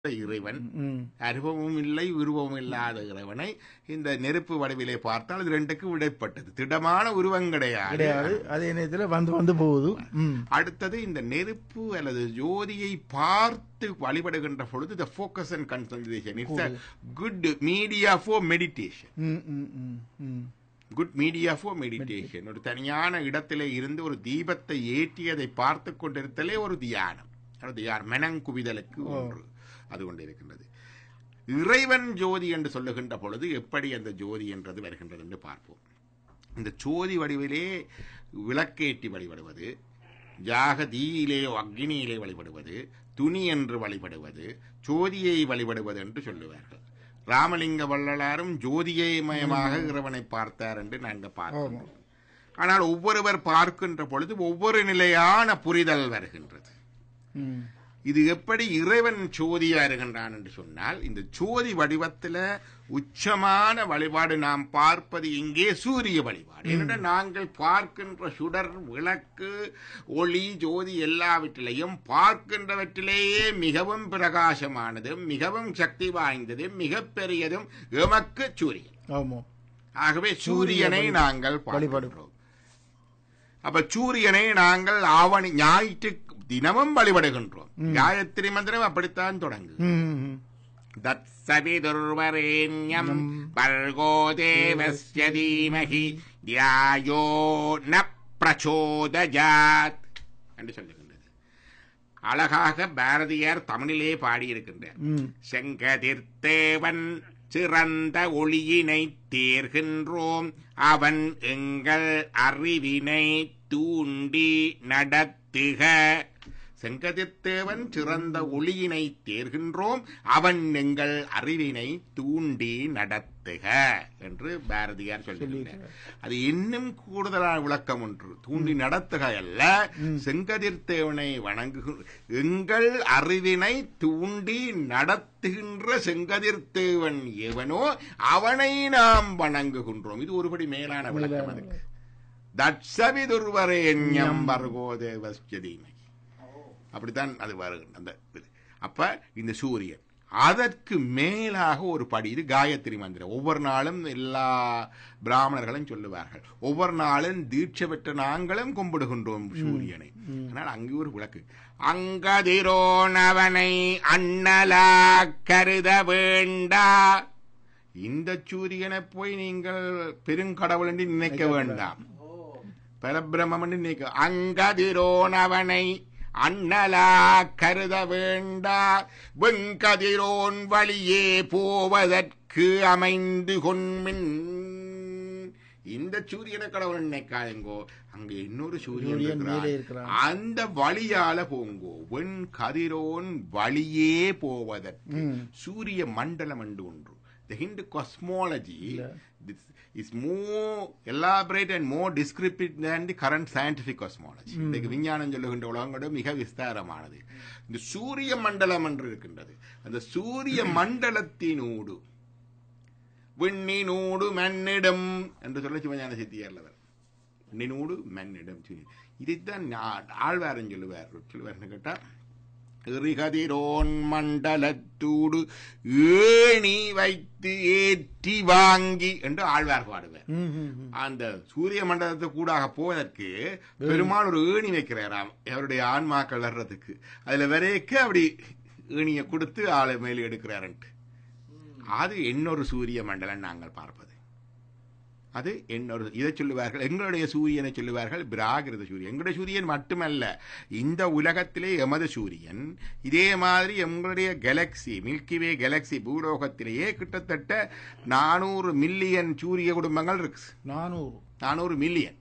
இறைவன், அனுபவமும் இல்லை உருவமும் இல்லாத இறைவனை இந்த நெருப்பு வடிவிலே பார்த்தால் அது ரெண்டுக்கு விடைப்பட்டது. திடமான உருவம் கிடையாது. அதே நேரத்தில் வந்து வந்து போகுது. அடுத்தது இந்த நெருப்பு அல்லது ஜோதியை பார்த்து வழிபடுகின்ற பொழுது the focus and concentration, it's a good media for meditation. Good media for meditation. ஒரு தனியான இடத்திலே இருந்து ஒரு தீபத்தை ஏற்றி அதை பார்த்து கொண்டிருத்தலே ஒரு தியானம். மனங்குவிதலுக்கு ஒன்று அது கொண்டு இருக்கின்றது. இறைவன் ஜோதி என்று சொல்லுகின்ற பொழுது எப்படி அந்த ஜோதி என்றது வருகின்றது என்று பார்ப்போம். இந்த ஜோதி வடிவிலே விளக்கேற்றி வழிபடுவது, ஜாகதீயிலே அக்னியிலே வழிபடுவது, துணி என்று வழிபடுவது, ஜோதியை வழிபடுவது என்று சொல்லுவார்கள். ராமலிங்க வள்ளலாரும் ஜோதியை மயமாக இறைவனை பார்த்தார் என்று நாங்கள் பார்க்கிறோம். ஆனால் ஒவ்வொருவர் பார்க்கின்ற பொழுது ஒவ்வொரு நிலையான புரிதல் வருகின்றது. இது எப்படி இறைவன் ஜோதியா இருக்கின்றான் என்று சொன்னால், இந்த ஜோதி வடிவத்தில் உச்சமான வழிபாடு நாம் பார்ப்பது இங்கே சூரிய வழிபாடு. ஏனென்றால் நாங்கள் பார்க்கின்ற சுடர், விளக்கு, ஒளி, ஜோதி எல்லாவற்றிலையும் பார்க்கின்றவற்றிலேயே மிகவும் பிரகாசமானதும் மிகவும் சக்தி வாய்ந்ததும் மிகப்பெரியதும் எமக்கு சூரியன். ஆகவே சூரியனை நாங்கள் வழிபடுகிறோம். அப்ப சூரியனை நாங்கள் ஞாயிற்று தினமும் வழிபடுகின்றோம். காயத்ரி மந்திரம் அப்படித்தான் தொடங்கு. தத்சவிதுர்வரேண்யம் பர்கோ தேவஸ்ய தீமஹி த்யாயோ ந பிரச்சோதயாத் என்று சொல்லுகின்றது. அழகாக பாரதியார் தமிழிலே பாடியிருக்கின்றார். செங்கதிர்த்தேவன் சிறந்த ஒளியினை தேர்கின்றோம், அவன் எங்கள் அறிவினை தூண்டி நடத்துக. செங்கதிர்த்தேவன் சிறந்த ஒளியினை தேர்கின்றோம், அவன் எங்கள் அறிவினை தூண்டி நடத்துக என்று பாரதியார் சொல்லுகிறார். அது இன்னும் கூடுதலான விளக்கம் ஒன்று. தூண்டி நடத்துக அல்ல, செங்கதிர்த்தேவனை வணங்குகின்ற எங்கள் அறிவினை தூண்டி நடத்துகின்ற செங்கதிர்த்தேவன் எவனோ அவனை நாம் வணங்குகின்றோம். இது ஒருபடி மேலான விளக்கம். அதுக்கு தட்சவிதுர்வரேண்யம் பர்கோ தேவஸ்ய தீமஹி, அப்படித்தான் அது வருகின்ற. அப்ப இந்த சூரியன் அதற்கு மேலாக ஒரு படி. இது காயத்ரி மந்திரம். ஒவ்வொரு நாளும் எல்லா பிராமணர்களும் சொல்லுவார்கள். ஒவ்வொரு நாளும் தீட்சை பெற்ற நாங்களும் கும்பிடுகின்றோம் சூரியனை. ஆனால் அங்கே ஒரு விளக்கு. அங்கதிரோனவனை அண்ணலா கருத வேண்டா. இந்த சூரியனை போய் நீங்கள் பெருங்கடவுள் என்று நினைக்க வேண்டாம், பரபிரமம் என்று நினைக்க. அங்கதிரோனவனை அண்ணலா கருத வேண்டா, வெங்கதிரோன் வழியே போவதற்கு அமைந்து கொண்மின். இந்த சூரியனை கடவுள் நினைக்காதங்கோ, அங்க இன்னொரு சூரியன் இருக்கிறார், அந்த வழியால போங்கோ. வெண்கதிரோன் வழியே போவதற்கு சூரிய மண்டலம் என்று ஒன்று. The Hindu cosmology is more elaborate and more descriptive than the current scientific cosmology. இன்றைக்கு விஞ்ஞானம் சொல்லுகின்ற உலகங்களோட மிக விஸ்தாரமானது. இந்த சூரிய மண்டலம் என்று இருக்கின்றது. அந்த சூரிய மண்டலத்தினூடு விண்ணினூடு மண்ணிடம் என்று சொல்ல சிவஞான சித்தியார்லவர். விண்ணினூடு மண்ணிடம் இதைத்தான் ஆழ்வாரன் சொல்லுவார் கேட்டா, எரிகதிரோன் மண்டலத்தூடு ஏணி வைத்து ஏற்றி வாங்கி என்று ஆழ்வார் பாடுவார். அந்த சூரிய மண்டலத்தை கூடாக போவதற்கு பெருமாள் ஒரு ஏணி வைக்கிறாராம் அவருடைய ஆன்மாக்கள் வர்றதுக்கு. அதுல வரைக்க அப்படி ஏணியை கொடுத்து ஆளை மேலே எடுக்கிறாருன்ட்டு. அது இன்னொரு சூரிய மண்டலம் நாங்கள் பார்ப்பது. அது இன்னொரு இதை சொல்லுவார்கள். எங்களுடைய சூரியனை சொல்லுவார்கள் பிராகிருத சூரியன். எங்களுடைய சூரியன் மட்டுமல்ல, இந்த உலகத்திலே எமது சூரியன் இதே மாதிரி எங்களுடைய கேலக்சி, மில்கிவே கேலக்சி பூலோகத்திலேயே கிட்டத்தட்ட 400 மில்லியன் சூரிய குடும்பங்கள் இருக்கு. 400 மில்லியன்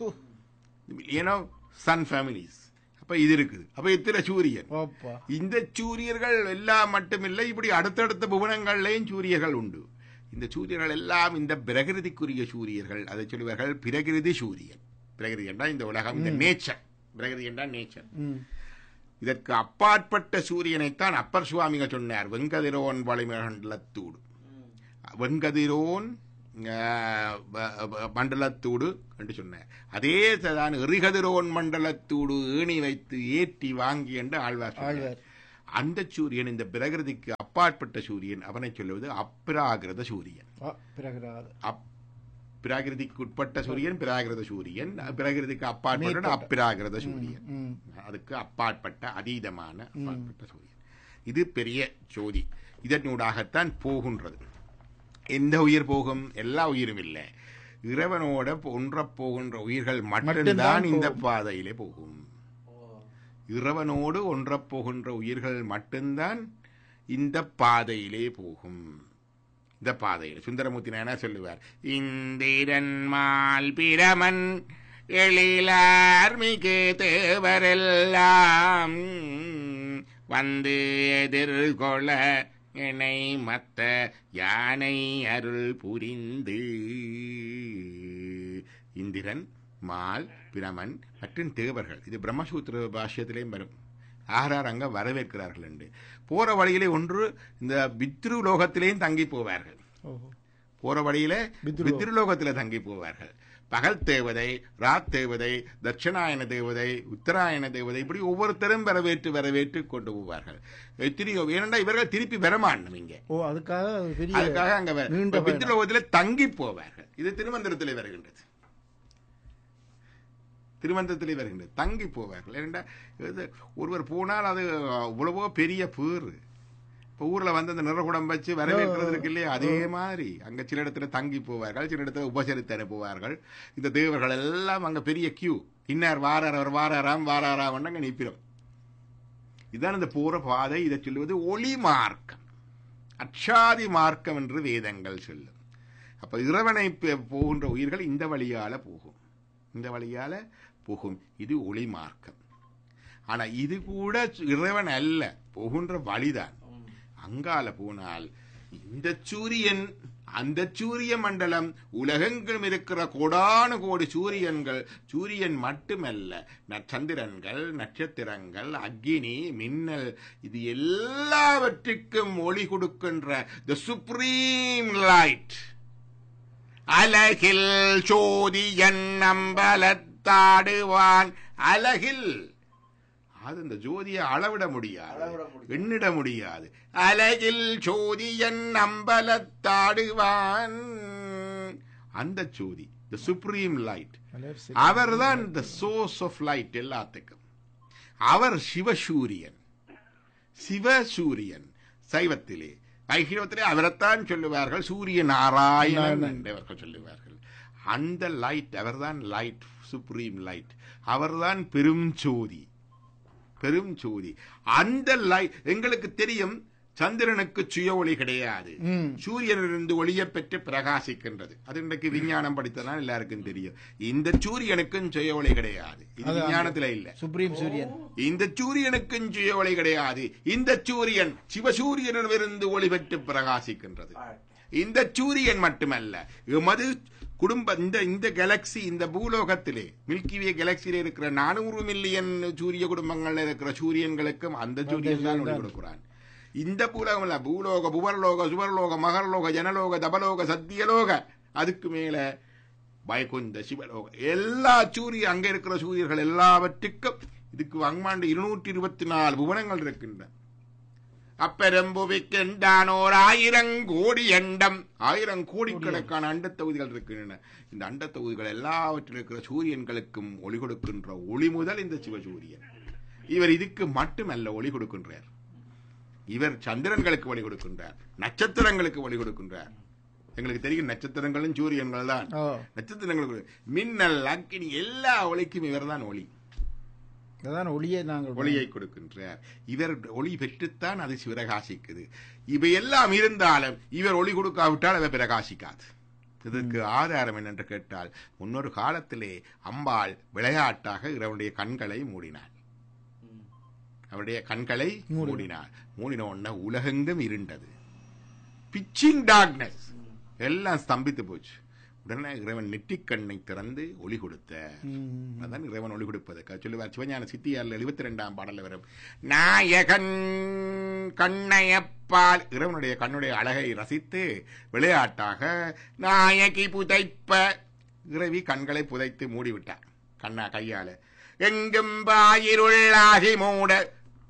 சன் ஃபேமிலிஸ். அப்ப இது இருக்குது. அப்ப இத்தனை சூரியன். இந்த சூரியர்கள் எல்லாம் மட்டுமில்லை, இப்படி அடுத்தடுத்த புவனங்கள்லையும் சூரியர்கள் உண்டு. இந்த சூரியர்கள் எல்லாம் இந்த பிரகிருதிக்குரிய சூரியர்கள். அதை சொல்லுவார்கள் பிரகிருதி சூரியன். பிரகிருதி என்றால் இந்த உலகம், இந்த நேச்சர். பிரகிருதி என்றால் நேச்சர். இதற்கு அப்பாற்பட்ட சூரியனைத்தான் அப்பர் சுவாமிகள் சொன்னார். வெங்கதிரோன் வளிமண்டலத்தூடு, வெங்கதிரோன் மண்டலத்தூடு என்று சொன்னார். அதே தான் எரிகதிரோன் மண்டலத்தூடு ஏணி வைத்து ஏற்றி வாங்கி என்று ஆழ்வார். அந்த சூரியன் இந்த பிரகிருதிக்கு அப்பாற்பட்ட சூரியன், அவனை சொல்லுவது அப்ராகிருத சூரியன். பிராகிருதிக்கு உட்பட்ட சூரியன் பிராகிருத சூரியன், பிராகிருதிக்கு அப்பாற்பட்ட அப்பிராகிருத சூரியன், அதுக்கு அப்பாற்பட்ட அதீதமான அப்பாற்பட்ட சூரியன். இது பெரிய ஜோதி. இதனூடாகத்தான் போகின்றது. எந்த உயிர் போகும்? எல்லா உயிரும் இல்லை, இறைவனோட ஒன்ற போகின்ற உயிர்கள் மட்டும்தான் இந்த பாதையிலே போகும். இறைவனோடு ஒன்ற போகின்ற உயிர்கள் மட்டும்தான் இந்த பாதையிலே போகும். இந்த பாதையில் சுந்தரமூர்த்தி நாயனார் சொல்லுவார், இந்திரன் மால் பிரமன் எழிலார்மிகு தேவரெல்லாம் வந்து எதிர்கொள்ள என்னை மத்த யானை அருள் புரிந்து. இந்திரன், மால், பிரமன் மற்றும் தேவர்கள், இது பிரம்மசூத்திர பாஷ்யத்திலேயும் வரும். ஆறார் அங்க வரவேற்கிறார்கள் என்று. போற வழியிலே ஒன்று இந்த பித்ருலோகத்திலேயும் தங்கி போவார்கள். போற வழியில பித்ருலோகத்திலே தங்கி போவார்கள். பகல் தேவதை, ராத் தேவதை, தட்சிணாயன தேவதை, உத்தராயண தேவதை, இப்படி ஒவ்வொருத்தரும் வரவேற்று கொண்டு போவார்கள். எத்தனையோ ஏனென்றா இவர்கள் திருப்பி வரமாட்டோம் இங்க. அதுக்காக அங்க பித்ருலோகத்திலே தங்கி போவார்கள். இது திருமந்திரத்திலே வருகின்றது. திருமந்திரத்திலே வருகின்றது, தங்கி போவார்கள். ஏனென்றா ஒருவர் போனால் அது இவ்வளவோ பெரிய பேர். இப்போ ஊரில் வந்து அந்த நிறகுடம் வச்சு வரவேற்கிறது இருக்கு இல்லையா, அதே மாதிரி அங்கே சில இடத்துல தங்கி போவார்கள், சில இடத்துல உபசரித்து அனுப்புவார்கள். இந்த தேவர்கள் எல்லாம் அங்கே பெரிய கியூ, இன்னார் வாரார் வாராராம் அங்கே நிற்கிறோம். இதுதான் இந்த போற பாதை. இதை சொல்லுவது ஒளி மார்க்கம், அச்சாதி மார்க்கம் என்று வேதங்கள் சொல்லும். அப்ப இறைவனை போகின்ற உயிர்கள் இந்த வழியால போகும், இந்த வழியால போகும். இது ஒளி மார்க்கம். ஆனா இது கூட இறைவன் அல்ல, போகின்ற வழிதான். அங்கால போனால் இந்த சூரியன், அந்த சூரிய மண்டலம், உலகெங்கும் இருக்கிற கோடானு கோடி சூரியன்கள், சூரியன் மட்டுமல்ல, சந்திரன்கள், நட்சத்திரங்கள், அக்னி, மின்னல், இது எல்லாவற்றுக்கும் ஒளி கொடுக்கின்ற தி சுப்ரீம் லைட். அலகில் சோதியன் அம்பலத்தாடுவான். அலகில் அது இந்த ஜோதியை அளவிட முடியாது, எண்ணிட முடியாது. அலகில் சோதியன் அம்பலத்தாடுவான். அந்த ஜோதி, தி சுப்ரீம் லைட், அவர்தான் தி சோர்ஸ் ஆஃப் லைட் எல்லாத்துக்கும். அவர் சிவசூரியன். சிவசூரியன் சைவத்திலே, ஐக்கியத்திலே அவரைத்தான் சொல்லுவார்கள் சூரிய நாராயணன் என்றவர்கள் சொல்லுவார்கள். அந்த லைட், அவர்தான் லைட், சுப்ரீம் லைட், அவர்தான் பெரும் ஜோதி, பெரும் ஜோதி. அந்த லைட் எங்களுக்கு தெரியும். சந்திரனுக்கு சுய ஒளி கிடையாது, சூரியனிலிருந்து ஒளியை பெற்று பிரகாசிக்கின்றது. அது இன்றைக்கு விஞ்ஞானம் படித்ததான் எல்லாருக்கும் தெரியும். இந்த சூரியனுக்கும் சுய ஒளி கிடையாது, இது விஞ்ஞானத்துல இல்ல. சுப்ரீம் சூரியன், இந்த சூரியனுக்கும் சுய ஒளி கிடையாது. இந்த சூரியன் சிவசூரியனிலிருந்து ஒளி பெற்று பிரகாசிக்கின்றது. இந்த சூரியன் மட்டுமல்ல, எமது குடும்ப இந்த கேலக்சி, இந்த பூலோகத்திலே மில்கிவே கேலக்சியில இருக்கிற 400 மில்லியன் சூரிய குடும்பங்கள்ல இருக்கிற சூரியன்களுக்கும் அந்த சூரியன் தான் ஒளி கொடுக்கிறான். இந்த பூலோகம் இல்ல, பூலோக, புவர்லோக, சுவர்லோக, மகர்லோக, ஜனலோக, தபலோக, சத்தியலோக, அதுக்கு மேல வைகுந்த, சிவலோக, எல்லா சூரிய, அங்க இருக்கிற சூரியர்கள் எல்லாவற்றுக்கும் இதுக்கு அங்மாண்டு 224 புவனங்கள் இருக்கின்றன. அப்பெரும்புவிக்கின்றானோர் 1000 கோடி அண்டம், 1000 கோடிக்கணக்கான அண்ட தொகுதிகள் இருக்கின்றன. இந்த அண்ட தொகுதிகள் எல்லாவற்றில் இருக்கிற சூரியன்களுக்கும் ஒளி கொடுக்கின்ற ஒளி முதல் இந்த சிவசூரியன். இவர் இதுக்கு மட்டுமல்ல ஒளி கொடுக்கின்றார், இவர் சந்திரன்களுக்கு ஒளி கொடுக்கின்றார், நட்சத்திரங்களுக்கு ஒளி கொடுக்கின்றார். எங்களுக்கு தெரியும் நட்சத்திரங்களும் சூரியன்கள் தான். நட்சத்திரங்களுக்கு மின்னல், அக்கினி, எல்லா ஒளிக்கும் இவர் தான் ஒளி, ஒளியை கொடுக்கின்றார். இவர் ஒளி பெற்றுத்தான் அது பிரகாசிக்குது. இவை எல்லாம் இருந்தாலும் இவர் ஒளி கொடுக்காவிட்டால் அவர் பிரகாசிக்காது. இதற்கு ஆதாரம் என்னென்று கேட்டால், முன்னொரு காலத்திலே அம்பாள் விளையாட்டாக இவருடைய கண்களை மூடினாள். அவருடைய கண்களை மூடினாள். மூடின உடனே உலகெங்கும் இருண்டது, பிச்சிங் டார்க்னஸ், எல்லாம் ஸ்தம்பித்து போச்சு. உடனே இறைவன் நெற்றிக்கண்ணை திறந்து ஒளி கொடுத்த. அதான் இறைவன் ஒளி கொடுப்பதற்கு சொல்லுவார். சிவஞான சித்தியாரில் 72ஆம் பாடல்ல வரும், நாயகன் கண்ணையப்பால், இறைவனுடைய கண்ணுடைய அழகை ரசித்து விளையாட்டாக நாயகி புதைப்ப, இறைவி கண்களை புதைத்து மூடிவிட்டார் கண்ணா கையால. எங்கும் பாயிருள்ளாகி மூட,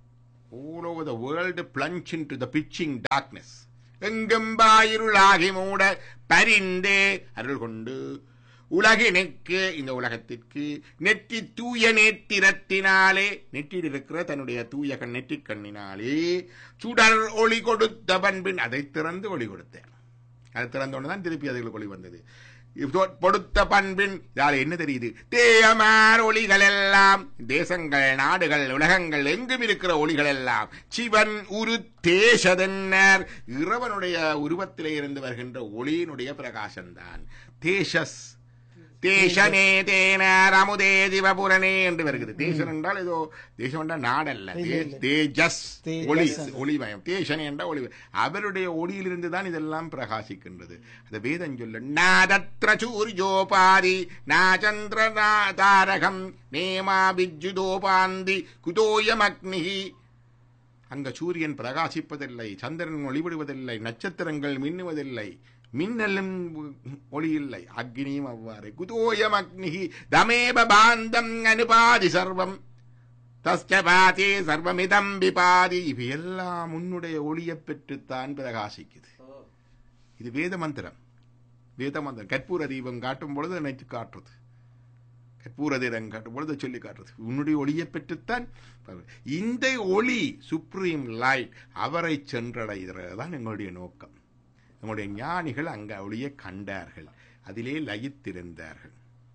all over the world plunge into the pitching darkness. எங்கெம்பாயிருளாகி மூட பரிந்தே அருள் கொண்டு உலகினுக்கு, இந்த உலகத்திற்கு நெற்றி தூய நேத்திரத்தினாலே, நெற்றியில் இருக்கிற தன்னுடைய தூய நெற்றி கண்ணினாலே சுடர் ஒளி கொடுத்த பண்பின், அதை திறந்து ஒளி கொடுத்தேன். அதை திறந்தோன்னு தான் திருப்பி அதுகளுக்கு ஒளி வந்தது. கொடுத்த பண்பின் இதால என்ன தெரியுது? தேயமார் ஒளிகள் எல்லாம், தேசங்கள், நாடுகள், உலகங்கள் எங்கும் இருக்கிற ஒளிகள் எல்லாம் சிவன் உரு தேசதென்னர், இறைவனுடைய உருவத்திலே இருந்து வருகின்ற ஒளியினுடைய பிரகாசம்தான் தேசஸ். தேசனே தேனார் அமுதே திவபுரனே என்று வருகிறது. தேசன் என்றால் ஏதோ, தேசம் என்றால் நாடல்ல, தேஜஸ் ஒளி, ஒளிமயம். தேசனே என்றால் ஒளி, அவருடைய ஒளியிலிருந்து தான் இதெல்லாம் பிரகாசிக்கின்றது. அந்த வேதம் சொல்ல நாதத்ர சூர்யோபாதி நாச்சந்திர தாரகம் நேமா விஜுதோபாந்தி குதோயம் அக்னிஹி. அங்க சூரியன் பிரகாசிப்பதில்லை, சந்திரன் ஒளிவிடுவதில்லை, நட்சத்திரங்கள் மின்னுவதில்லை, மின்னலும் ஒளி இல்லை, அக்னியும் அவ்வாறு. குதோயம் அக்னிஹி தமேப பாந்தம் அனுபாதி சர்வம் தஸ்யபாதி சர்வமிதம் விபாதி. இவையெல்லாம் உன்னுடைய ஒளியை பெற்றுத்தான் பிரகாசிக்குது. இது வேத மந்திரம். வேத மந்திரம். கற்பூர தீபம் காட்டும் பொழுது நினைத்து காட்டுறது, கற்பூர தீபம் காட்டும் பொழுது சொல்லி காட்டுறது, உன்னுடைய ஒளியை பெற்றுத்தான். இந்த ஒளி சுப்ரீம் லைட், அவரை சென்றடைகிறதான் எங்களுடைய நோக்கம். நம்முடைய ஞானிகள் அங்க ஒளியை கண்டார்கள், அதிலே லயித்திருந்தார்கள்.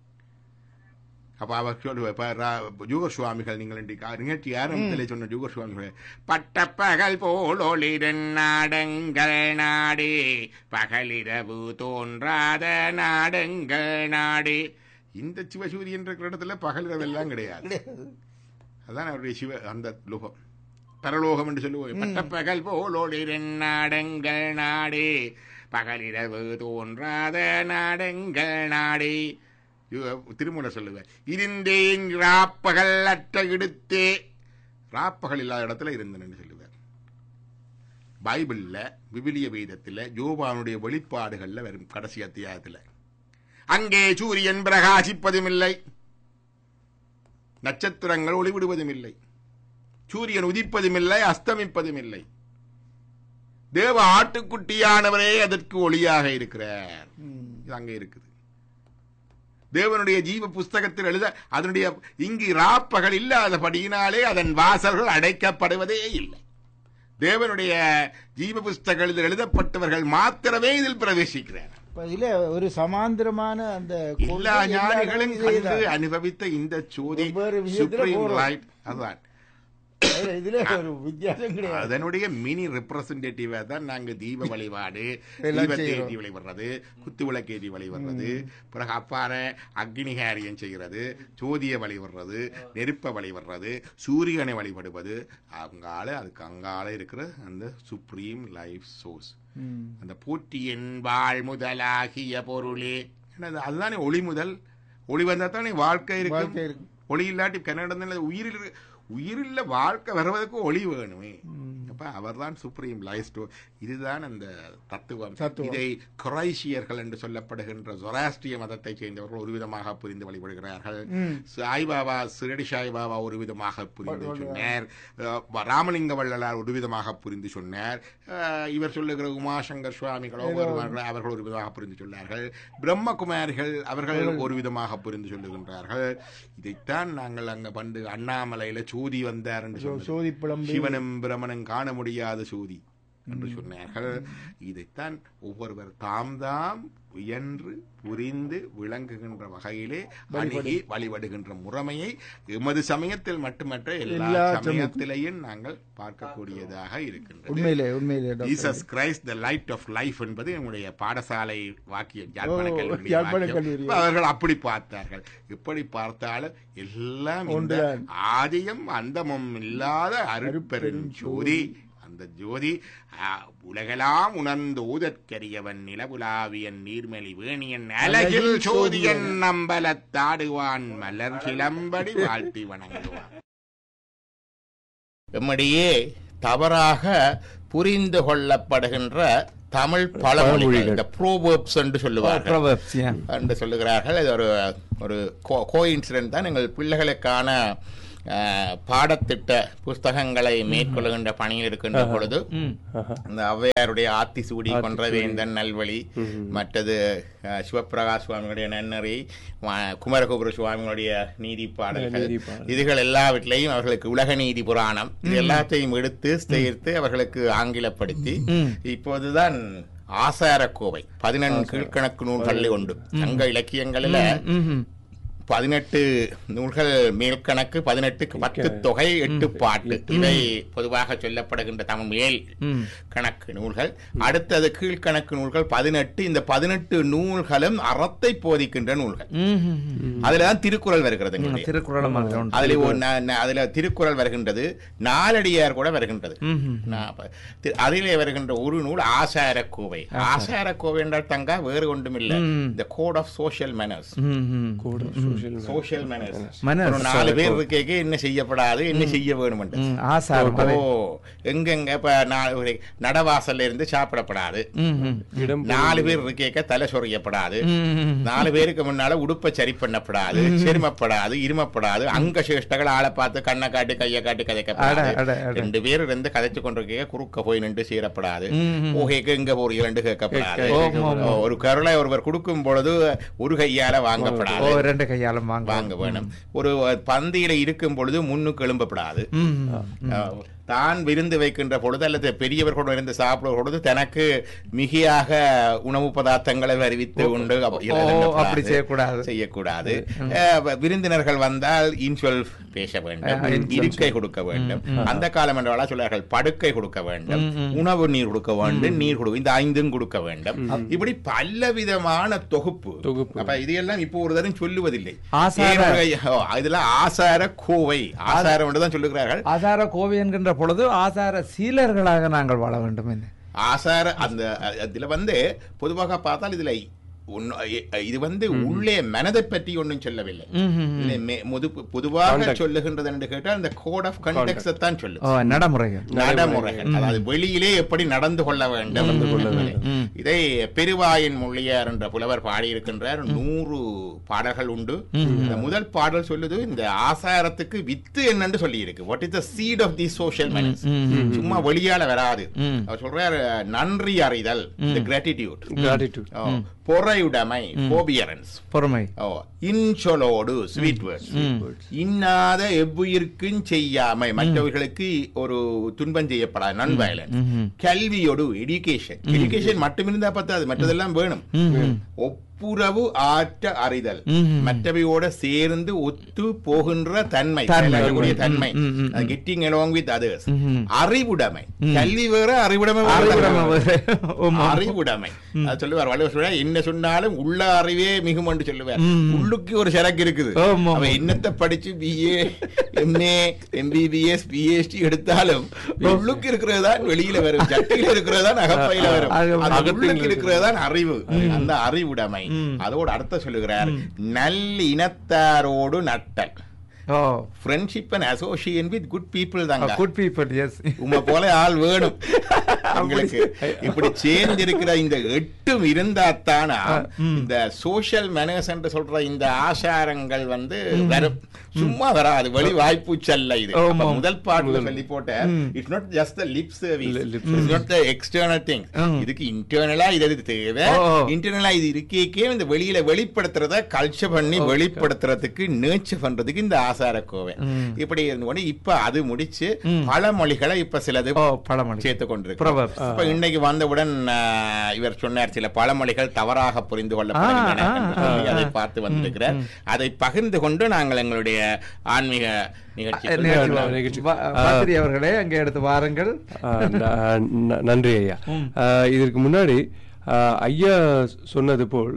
அப்ப அவர் ஜூகர் சுவாமிகள், நீங்கள் நிகழ்ச்சி ஆரம்பத்திலே சொன்ன ஜூகர் சுவாமிகள், பட்டப்பகல் போல் ஒளிரன் நாடங்கள் நாடே பகலிரவு தோன்றாத நாடங்கள் நாடே. இந்த சிவசூரியன் இருக்கிற இடத்துல பகல் இரவு எல்லாம் கிடையாது. அதான் அவருடைய சிவ அந்த லோகம், பரலோகம் என்று சொல்லுவோம். பட்டப்பகல் போல் ஒளிரன் நாடங்கள் நாடே பகலிரவு தோன்றாத நாடங்கள் நாடே. திருமூலர் சொல்லுவார், இருந்தேன் ராப்பகல் அற்ற இடுத்தே. ராப்பகல் இல்லாத இடத்துல இருந்தேன் சொல்லுவார். பைபிள்ல, விவிலிய வேதத்துல, யோவானுடைய வெளிப்பாடுகள்ல வரும் கடைசி அத்தியாயத்துல, அங்கே சூரியன் பிரகாசிப்பதும் இல்லை, நட்சத்திரங்கள் ஒளிவிடுவதும் இல்லை, சூரியன் உதிப்பதும் இல்லை, அஸ்தமிப்பதும் இல்லை. தேவ ஆட்டுக்குட்டியானவரே அதற்கு ஒளியாக இருக்கிறார். இது அங்கே இருக்குது. தேவனுடைய ஜீவ புஸ்தகத்தில் எழுத அதனுடைய இங்கு ராப்பகல் இல்லாதபடியினாலே அதன் வாசல்கள் அடைக்கப்படுவதே இல்லை. தேவனுடைய ஜீவ புஸ்தகத்தில் எழுதப்பட்டவர்கள் மாத்திரமே இதில் பிரவேசிக்கிறார். இதுல ஒரு சமாந்திரமான அந்த எல்லா ஞானிகளும் கண்டு அனுபவித்த இந்த ஜோதி சுப்ரீம் லைட், அதான் இதுல ஒரு வித்தியாசம் கிடையாது. அதனுடைய மினி ரெப்ரசன்டேட்டிவா தான் நாங்க தீப வழிபாடு, தீபத்தேதி வழிபடுறது, குத்து விளக்கேதி வழிபடுறது, பிறகு அப்பாற அக்னிகாரியம் செய்கிறது, ஜோதிய வழிபடுறது, நெருப்ப வழிபடுறது, சூரியனை வழிபடுவது. அங்கால அதுக்கு அங்கால இருக்கிற அந்த சுப்ரீம் லைஃப் சோர்ஸ், அந்த போற்றியன் வாழ் முதலாகிய பொருளே. அதுதானே ஒளி முதல். ஒளி வந்தா தானே வாழ்க்கை இருக்கு. ஒளி இல்லாட்டி கன்னடம் உயிரில் வாழ்க்கை வருவதற்கு ஒளி வேணுமே. அப்ப அவர் தான் சுப்ரீம் லைஃப். இதுதான் அந்த தத்துவம். இதை குரைஷியர்கள் என்று சொல்லப்படுகின்ற ஜொராஸ்ட்ரிய மதத்தை சேர்ந்தவர்கள் ஒரு விதமாக புரிந்து வழிபடுகிறார்கள். சாய்பாபா, சிரடி சாய்பாபா ஒரு விதமாக புரிந்து சொன்னார். ராமலிங்க வள்ளலார் ஒரு விதமாக புரிந்து சொன்னார். இவர் சொல்லுகிற உமாசங்கர் சுவாமிகளோ அவர்கள் ஒரு விதமாக புரிந்து சொன்னார்கள். பிரம்மகுமாரிகள் அவர்கள் ஒரு விதமாக புரிந்து சொல்லுகின்றார்கள். இதைத்தான் நாங்கள் அங்க பண்டு அண்ணாமலையில சோதி வந்தார் என்று சொன்னார். சிவனும் பிரமனும் காண முடியாத சோதி என்று சொன்னார்கள். இதைத்தான் ஒவ்வொருவர் தாம் தாம் உயர்ந்து புரிந்து விளங்குகின்ற வகையிலே அணுகி வழிபடுகின்ற முறைமையை எமது சமயத்தில் மட்டுமற்ற எல்லா சமயத்திலேயும் நாங்கள் பார்க்கக்கூடியதாக இருக்கின்றது. Jesus Christ the light off life என்பது என்னுடைய பாடசாலை வாக்கிய யாழ்ப்பாண கல்லூரி. அவர்கள் அப்படி பார்த்தார்கள். எப்படி பார்த்தாலும் எல்லாம் இந்த ஆதியும் அந்தமும் இல்லாத அருட்பெரும் ஜோதி. அந்த ஜோதி உலகெல்லாம் உணர்ந்து ஊதற்கரியவன் நிலவுலாவியன் நீர்மலி வேணியன் அழகில் சோதியன் நம்பலத்தாடுவான் மலர் சிலம்படி வாழ்த்தி வணங்குவான். நம்மிடையே தவறாக புரிந்து கொள்ளப்படுகின்ற தமிழ் பழமொழிகள், இந்த ப்ரோவர்ப்ஸ் என்று சொல்லுவார்கள் என்று சொல்லுகிறார்கள். இது ஒரு கோஇன்சிடென்ட் தான். எங்கள் பிள்ளைகளுக்கான பாடத்திட்ட புஸ்தகங்களை மேற்கொள்கின்ற பணியில் இருக்கின்ற பொழுது இந்த ஔவையாருடைய ஆத்திசூடி கொன்றவேந்தன் நல்வழி, மற்றது சிவபிரகாஷ் சுவாமிகளுடைய நன்னறி, குமரகுபுர சுவாமிகளுடைய நீதி பாடல்கள், இதுகள் எல்லாவற்றிலையும் அவர்களுக்கு உலக நீதி புராணம் இது எல்லாத்தையும் எடுத்து சேர்த்து அவர்களுக்கு ஆங்கிலப்படுத்தி இப்போதுதான் ஆசாரக்கோவை 14 கீழ்கணக்கு நூல்களில் உண்டு. சங்க இலக்கியங்களில் 18 நூல்கள் மேல்கணக்கு, 18 10 தொகை, 8 பாட்டு, இவை பொதுவாக சொல்லப்படுகின்ற தமிழ் மேல் கணக்கு நூல்கள். அடுத்தது கீழ்கணக்கு நூல்கள் 18. இந்த 18 நூல்களும் அறத்தை போதிக்கின்ற நூல்கள். அதுலதான் திருக்குறள் வருகிறது. அதுல திருக்குறள் வருகின்றது, நாலடியார் கூட வருகின்றது. அதிலே வருகின்ற ஒரு நூல் ஆசாரக்கோவை. ஆசாரக்கோவை என்றால் தங்கா வேறு ஒன்றும் இல்லை, இந்த code of social manners. Social manners. 4 பேர் இருக்கே என்ன செய்யப்படாது, என்ன செய்ய வேணும், எங்கெங்க இப்ப நடவாசல்ல இருந்து சாப்பிடப்படாது, 4 பேர் இருக்கேக்க தலை சொறியப்படாது, 4 பேருக்கு முன்னால உடுப்பை சரி பண்ணப்படாது, செருமப்படாது, இருமப்படாது, அங்க சேஷ்டகள் ஆளை பார்த்து கண்ணை காட்டி கையை காட்டி கதைக்கப்படாது, 2 பேர் இருந்து கதைச்சு கொண்டிருக்க குறுக்க போய் நின்று சீரப்படாது, ஓகேக்கு எங்க போறீங்க கேட்கப்படாது, ஒரு கருளை ஒருவர் கொடுக்கும் பொழுது ஒரு கையால வாங்கப்படாது, 2 கையால வாங்க வேணும், ஒரு பந்தியில இருக்கும் பொழுது முன்னுக்கு எழும்பப்படாது, தான் விருந்து வைக்கின்ற பொழுது அல்லது பெரியவர்களோடு இருந்து சாப்பிடுற பொழுது தனக்கு மிகையாக உணவு பதார்த்தங்களை அறிவித்து உண்டு செய்யக்கூடாது. விருந்தினர்கள் வந்தால் இன்சொல் பேச வேண்டும், இருக்கை கொடுக்க வேண்டும். அந்த காலம் என்றால் சொல்றார்கள் படுக்கை கொடுக்க வேண்டும், உணவு நீர் கொடுக்க வேண்டும், நீர் கொடுக்க, இந்த 5 கொடுக்க வேண்டும். இப்படி பல விதமான தொகுப்பு. அப்ப இதையெல்லாம் இப்போ ஒரு தரம் சொல்லுவதில்லை. இதெல்லாம் ஆசார கோவை, ஆசாரம் என்றுதான் சொல்லுகிறார்கள். ஆசார கோவை என்கின்ற பொழுது ஆசார சீலர்களாக நாங்கள் வாழ வேண்டும். ஆசார அந்த இதுல பொதுவாக பார்த்தால் இதுல இது உள்ளே மனதை பற்றி ஒன்றும் சொல்லவில்லை. பொதுவாக சொல்லுகின்றது என்று கேட்டால் இந்த கோட் ஆஃப் கண்டக்ட்ஸ் தான் சொல்லும், நடைமுறைகள், அதாவது வெளியிலே எப்படி நடந்து கொள்ள வேண்டும். இதை பெருவாயின் மொழியார் என்ற புலவர் பாடியிருக்கின்றார். 100 பாடல்கள் உண்டு. முதல் பாடல் சொல்லுது இந்த ஆசாரத்துக்கு வித்து என்னன்னு சொல்லி இருக்கு. What is the seat of the social manners. சும்மா வெளியால வராது. அவர் சொல்றார் நன்றி அறிதல், கிராட்டிடியூட், பொறையுடைமை, பொறுமை, இன்சொலோடு, ஸ்வீட் வேர்ட்ஸ், இன்னாத எவ்வுயிர்க்கும் செய்யாமை, மற்றவர்களுக்கு ஒரு துன்பம் செய்யப்படாது, நான் வயலன்ஸ், கல்வியோடு, எஜுகேஷன் மட்டும் இருந்தா பத்தாது, மற்றதெல்லாம் வேணும். ஒப்புரவு ஆற்ற அறிதல், மற்றவையோட சேர்ந்து ஒத்து போகின்ற தன்மை, தன்மை, கெட்டிங் அலாங் வித் அதர்ஸ். அறிவுடைமை, கல்வி வேற, அறிவுடைமை, அறிவுடைமை. அது சொல்லுவார் வள்ளுவர், என்ன சொன்னாலும் உள்ள அறிவே மிகும் என்று சொல்லுவார். உள்ளுக்கு ஒரு சரக்கு இருக்குது. அவன் என்னத்தை படிச்சு BA, MA, MBBS, PhD எடுத்தாலும் உள்ளுக்கு இருக்கிறது தான் வெளியில வரும், சட்டியில இருக்கிறது தான் அகப்பையில வரும், உள்ளுக்கு இருக்கிறது தான் அறிவு. அந்த அறிவுடைமை. அதோடு அர்த்தம் சொல்லுகிறார் நல்லினத்தாரோடு நட்டல். Friendship and association with good people தாங்க. Good people, S. உங்க போல ஆள் வேணும் உங்களுக்கு. இப்படி சேர்ந்து இருக்கிற இந்த 8 இருந்தாத்தானா இந்த சோஷியல் மேனர்ஸ் என்று சொல்ற இந்த ஆசாரங்கள் வரும். சும்மா வராது, வெளி வாய்ப்பு செல்ல. இது முதல் பாட்டுல சொல்லி போட்ட it's not just the lip service, it's not the external thing. இதுக்கு இன்டர்னலா இது தேவை. இன்டர்னலா இது இருக்கே இந்த வெளியில வெளிப்படுத்துறத கல்ச்சர் பண்ணி வெளிப்படுத்துறதுக்கு நேச்சர் பண்றதுக்கு இந்த ஆசாரக்கோவை இப்படி இருந்து இப்ப அது முடிச்சு பழமொழிகளை இப்ப சிலது சேர்த்து கொண்டிருக்கு. இப்ப இன்னைக்கு வந்தவுடன் இவர் சொன்னார் சில பழமொழிகள் தவறாக புரிந்து கொள்ளப்படுகின்றன, அதை பார்த்து வந்திருக்கிறார். அதை பகிர்ந்து கொண்டு நாங்கள் எங்களுடைய ஆன்மீக நிகழ்ச்சி அவர்களே அங்கே எடுத்து வாருங்கள். நன்றி ஐயா. இதற்கு முன்னாடி ஐயா சொன்னது போல்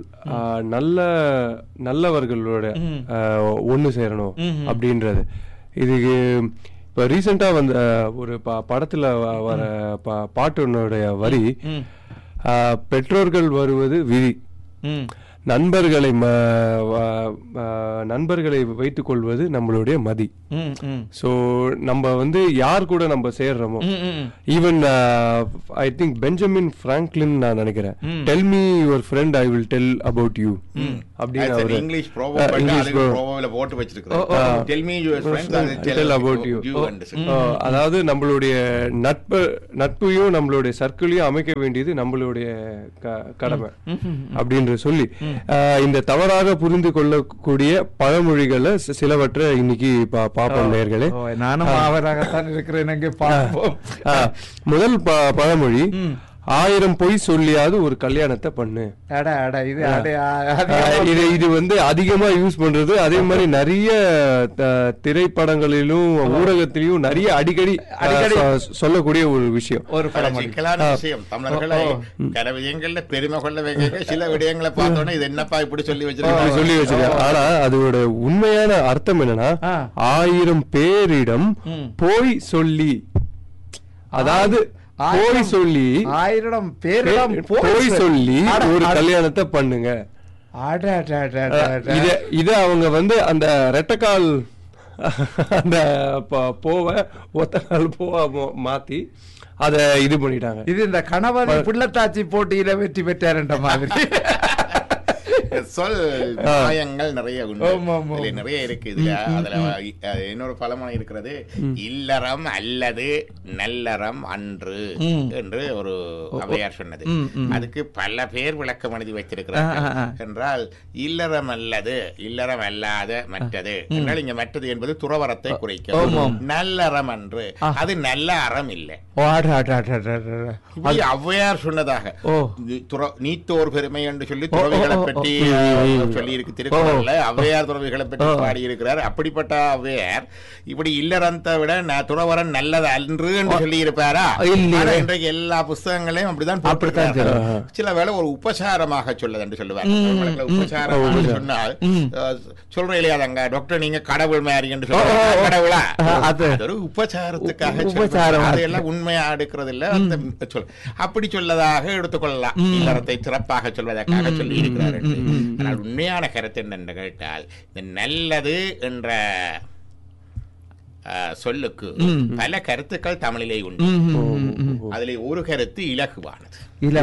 நல்லவர்களோட ஒண்ணு சேரணும் அப்படின்றது. இதுக்கு இப்ப ரீசெண்டா வந்த ஒரு படத்துல வர பாட்டுனுடைய வரி, பெற்றோர்கள் வருவது விதி, நண்பர்களை வைத்துக் கொள்வது நம்மளுடைய மதி. சோ நம்ம வந்து யார் கூட நம்ம சேர்றோமோ, even I think Benjamin Franklin நான் நினைக்கிறேன், tell me your friend I will tell about you அப்படின்னு இங்கிலீஷ் ப்ரோவர்ப்ல போட்டு வச்சிருக்காரு. Tell me your friend I will tell about you. அதாவது நம்மளுடைய நட்பையும் நம்மளுடைய சர்க்கிளையும் அமைக்க வேண்டியது நம்மளுடைய கடமை அப்படின்ற சொல்லி இந்த தவறாக புரிந்து கொள்ளக்கூடிய பழமொழிகளை சிலவற்றை இன்னைக்கு பாப்போம் நேயர்களே. நானும் அவராகத்தான் இருக்கிறேன். முதல் பழமொழி, 1000 பொய் சொல்லியாவது ஒரு கல்யாணத்தை பண்ணு. இது வந்து அதிகமா யூஸ் பண்றது. அதே மாதிரி நிறைய திரைப்படங்களிலும் ஊடகத்திலும் நிறைய அடிக்கடி சொல்லக்கூடிய ஒரு விஷயம். ஒரு விஷயம் தமிழர்களை கரவியங்கள்ல பெருமை கொள்ள வைக்க சில விடயங்களை பார்த்தோன்னா இது என்னப்பா இப்படி சொல்லி வச்சிருக்காங்க. ஆனா அதோட உண்மையான அர்த்தம் என்னன்னா, 1000 பேரிடம் போய் சொல்லி, அதாவது போய் சொல்லி 1000 பேரிடம் போய் சொல்லி ஒரு கல்யாணத்தை பண்ணுங்க. இத அவங்க வந்து அந்த ரெட்டக்கால் அந்த ஒத்த கால் மாத்தி அத இது பண்ணிட்டாங்க. இது இந்த கணவன் பிள்ளைத்தாச்சி போட்டியில வெற்றி பெற்றார்ன்ற மாதிரி சொல் நியாயங்கள் நிறைய உண்டு, நிறைய இருக்கு இதுல. அதுல இன்னொரு பழமொழி இருக்கிறது, இல்லறம் அல்லது நல்லறம் அன்று என்று ஒரு அவையார் சொன்னது. அதுக்கு பல பேர் விளக்கம் எழுதி வச்சிருக்கிறார்கள். என்றால் இல்லறம் அல்லது, இல்லறம் அல்லாத மற்றது என்றால் இங்க மற்றது என்பது துறவரத்தை குறைக்கும். நல்லறம் அன்று அது நல்ல அறம் இல்லை. அவ்வையார் சொன்னதாக நீத்தோர் பெருமை என்று சொல்லி துறவிகளை பற்றி சொல்லி இருக்கு திருக்குறள்ல. அவ்வையார் துறவிகளை பற்றி பாடி இருக்கிறார். அப்படிப்பட்ட அவ்வையார் இப்படி இல்லறத்தை விட துறவரன் நல்லது அன்று என்று சொல்லி இருப்பாரா? இன்றைக்கு எல்லா புஸ்தகங்களையும் அப்படிதான் சில வேளை ஒரு உபசாரமாக சொல்லுது என்று சொல்லுவார். உபசாரமாக சொன்னால் சொல்றேன் இல்லையா, தங்க டாக்டர் நீங்க கடவுள் மாதிரி என்று சொல்லுவாங்க. கடவுளா? அது ஒரு உபசாரத்துக்காக அதெல்லாம் உண்மையா எடுக்கிறது இல்ல. அப்படி சொல்லதாக எடுத்துக்கொள்ளலாம். இல்லறத்தை சிறப்பாக சொல்வதற்காக சொல்லி இருக்கிறார். ஆனால் உண்மையான கருத்து என்னென்று கேட்டால், இந்த நல்லது என்ற சொல்லுக்கு பல கருத்துக்கள் தமிழிலே உண்டு. அதிலே ஒரு கருத்து இலகுவானது.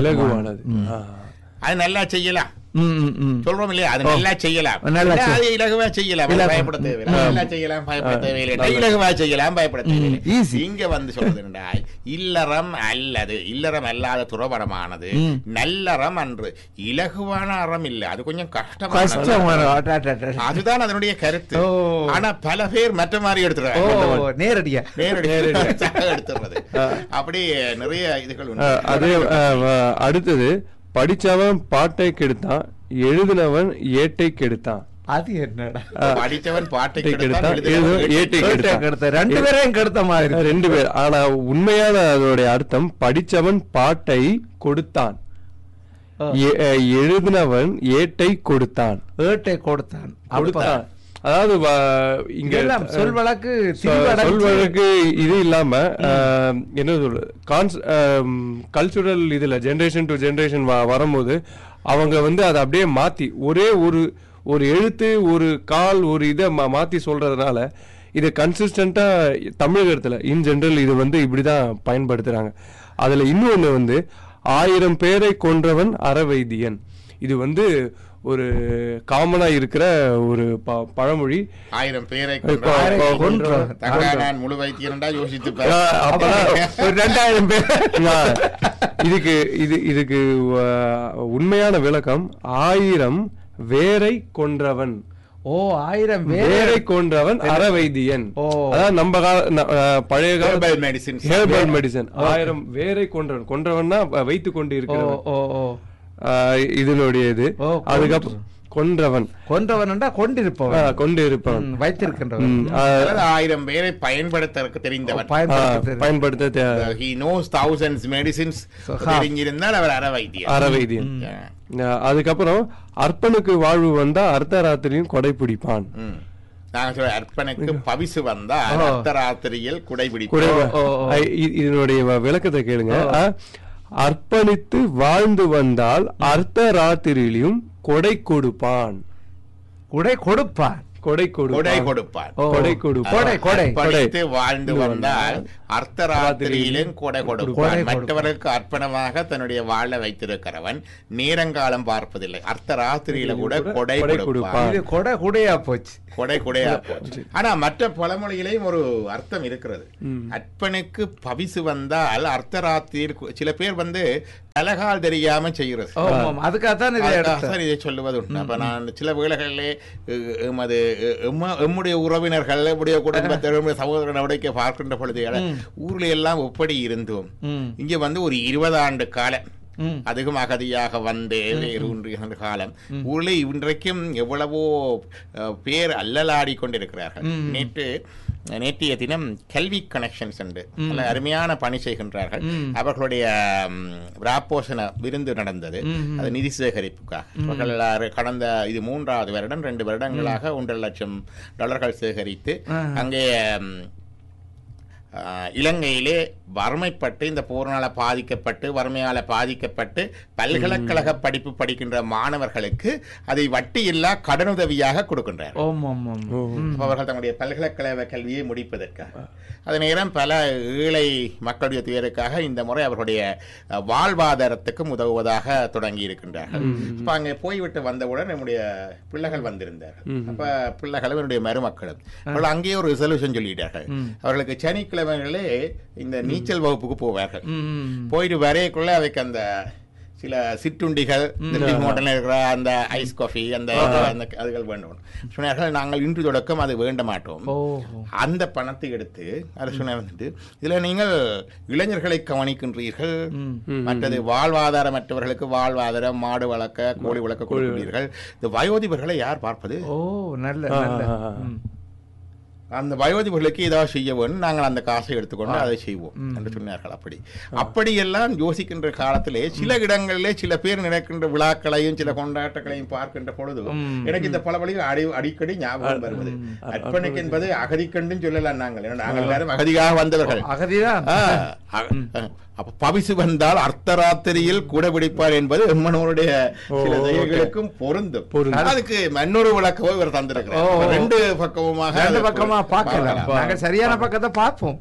அது நல்லா செய்யலாம் சொல்றோம் இல்லையா, அது நல்லா செய்யலாம், அது இலகுவா செய்யலாம், பயப்பட தேவையில்லை. நல்லா செய்யலாம், பயப்பட தேவையில்லை. இலகுவா செய்யலாம், பயப்பட தேவையில்லை. இங்க வந்து சொல்றது என்றால், இல்லறம் அல்லது இல்லறம் அல்லாத துறவரமானது நல்லறம் அன்று. இலகுவான அறம் இல்லை, அது கொஞ்சம் கஷ்டமான. அதுதான் அதனுடைய கருத்து. ஆனா பல பேர் மற்ற மாதிரி எடுத்துறாங்க, நேரடியா எடுத்துறது. அப்படி நிறைய இதுகள் உண்டு. அதே அடுத்தது, படிச்சவன் பாட்டை கெடுத்தான், எழுதினவன் ஏட்டை கெடுத்தான். அது என்னடா, படித்தவன் பாட்டை கெடுத்தான், ஏட்டை கெடுத்தான், ரெண்டு பேரையும் கெடுத்த மாதிரி. ரெண்டு பேர். ஆனா உண்மையான அதோடைய அர்த்தம், படிச்சவன் பாட்டை கொடுத்தான், எழுதினவன் ஏட்டை கொடுத்தான். ஏட்டை கொடுத்தான். அதாவது இங்க சொல்வழக்கு இது இல்லாம என்ன சொல்ற கல்ச்சுரல் இதுல ஜெனரேஷன் டு ஜெனரேஷன் வரும்போது அவங்க வந்து அதை அப்படியே மாத்தி ஒரே ஒரு எழுத்து ஒரு கால் ஒரு இதை மாத்தி சொல்றதுனால இதை கன்சிஸ்டன்டா தமிழகத்துல இன் ஜெனரல் இது வந்து இப்படிதான் பயன்படுத்துறாங்க. அதுல இன்னொன்னு வந்து 1000 பேரை கொன்றவன் அறவைத்தியன். இது வந்து ஒரு காமனா இருக்கிற ஒரு பழமொழி. 1000 பேரை நான் முழு வைத்தியன்டா யோசித்து 2000 பேர். இதுக்கு உண்மையான விளக்கம் 1000 வேரை கொன்றவன். 1000 வேரை கொன்றவன் அறவைத்தியன். அதாவது நம்ம பழைய ஹெர்பல் மெடிசின் 1000 வேரை கொன்றவன்னா வைத்துக் கொண்டு இருக்கிறவன் இதனுடைய இது. அதுக்கப்புறம் கொன்றவன் கொண்டிருப்பவன் வைத்திருக்கின்றவன். 1000 பேரை பயன்படுத்த தெரிந்தவன், பயன்படுத்த he knows thousands medicines தெரிஞ்சிருந்தால் அவர் அறவைத்தியன். அதுக்கப்புறம் அர்ப்பனுக்கு வாழ்வு வந்தா அர்த்தராத்திரியும் கொடை பிடிப்பான். அர்ப்பனுக்கு பவிசு வந்தா அர்த்தராத்திரியில் குடை பிடிப்பான். இதனுடைய விளக்கத்தை கேளுங்க. அர்ப்பணித்து வாழ்ந்து வந்தால் அர்த்த ராத்திரியிலும் கொடை கொடுப்பான். கொடை கொடுப்பான். கொடை கொடை கொடுப்பான். கொடுப்பான். கொடை கொடுப்பான். கொடை கொடை படித்து வாழ்ந்து வந்தால் அர்த்தராத்திரியிலும் கொடை கொடுப்பான். மற்றவர்களுக்கு அர்ப்பணமாக தன்னுடைய வாழ வைத்திருக்கிறவன் நேரங்காலம் பார்ப்பதில்லை. அர்த்தராத்திரியில கூட கொடை கொடுப்பான். இது கொடை கொடையா போச்சு. கொடை கொடையா போச்சு. ஆனா மற்ற பழமொழியிலையும் ஒரு அர்த்தம் இருக்கிறது. அற்பனுக்கு பவிசு வந்தால் அர்த்தராத்திரி சில பேர் தலகால் தெரியாம செய்கிறது. அதுக்காகத்தான் இதை சொல்லுவது உண்டு. அப்ப நான் சில வேளைகளிலே எம்முடைய உறவினர்கள், நம்முடைய குடும்பத்தினர், சகோதரனுடைய பார்க்கின்ற பொழுது ஊர்ல எல்லாம் எப்படி இருந்தோம், இங்க ஒரு 20 ஆண்டு காலம் அதுக்கும் அகதியாக காலம் ஊரில் இன்றைக்கும் எவ்வளவோ பேர் அல்லலாடி கொண்டிருக்கிறார்கள். நேற்றைய தினம் கல்வி கனெக்ஷன்ஸ் என்று அருமையான பணி செய்கின்றார்கள். அவர்களுடைய ராப்போஷண விருந்து நடந்தது. அது நிதி சேகரிப்புக்காக அவர்கள் கடந்த இது 3வது வருடம் 2 வருடங்களாக $1,00,000 சேகரித்து அங்கே இலங்கையிலே வறுமைப்பட்டு இந்த போர்னால பாதிக்கப்பட்டு வறுமையால பாதிக்கப்பட்டு பல்கலைக்கழக படிப்பு படிக்கின்ற மாணவர்களுக்கு அதை வட்டியில்லா கடனுதவியாக கொடுக்கின்றார். அவர்கள் தங்களுடைய பல்கலைக்கழக கல்வியை முடிப்பதற்காக. அதே நேரம் பல ஏழை மக்களுடைய துயருக்காக இந்த முறை அவர்களுடைய வாழ்வாதாரத்துக்கும் உதவுவதாக தொடங்கி இருக்கின்றார்கள். அப்ப அங்கே போய்விட்டு வந்தவுடன் நம்முடைய பிள்ளைகள் வந்திருந்தார்கள். அப்ப பிள்ளைகளும் என்னுடைய மருமக்களும் அவர்கள் அங்கேயே ஒரு ரெசல்யூஷன் சொல்லிட்டார்கள். அவர்களுக்கு சனிக்கிழமைகளே இந்த நீச்சல் வகுப்புக்கு போவார்கள். போயிட்டு வரையக்குள்ள அதுக்கு அந்த சில சிற்றுண்டிகள், இருக்கிற அந்த ஐஸ் காஃபி அந்த அதுகள் வேண்டும் சொன்னார்கள். நாங்கள் இன்று தொடக்கம் அது வேண்ட மாட்டோம். அந்த பணத்தை எடுத்து அது சொன்ன இதுல நீங்கள் இளைஞர்களை கவனிக்கின்றீர்கள், மற்றது வாழ்வாதாரமற்றவர்களுக்கு வாழ்வாதாரம், மாடு வளர்க்க கோழி வளர்க்க கொடுக்கிறீர்கள். இந்த வயோதிபர்களை யார் பார்ப்பது? அந்த வயோதிபர்களுக்கு ஏதாவது செய்ய வேண்டும், நாங்கள் அந்த காசை எடுத்துக்கொண்டு அதை செய்வோம் என்று சொன்னார்கள். அப்படியெல்லாம் யோசிக்கின்ற காலத்திலே சில இடங்களிலே சில பேர் நினைக்கின்ற விழாக்களையும் சில கொண்டாட்டங்களையும் பார்க்கின்ற பொழுது எனக்கு இந்த பல வழிகள் அடிக்கடி ஞாபகம் வருவது. அர்ப்பணிக்கு என்பது அகதிக்கண்டும் சொல்லலாம். நாங்கள் எல்லாரும் அகதியாக வந்தவர்கள். அப்ப பவிசு வந்தால் அர்த்தராத்திரியில் கூட பிடிப்பார் என்பது எம்மனோருடைய சில தெய்வங்களுக்கும் பொருந்தும். அதுக்கு இன்னொரு விளக்கமோ இவர் தந்திருக்கிறார். 2 பக்கமா பார்க்கலாம். சரியான பக்கத்தை பார்ப்போம்.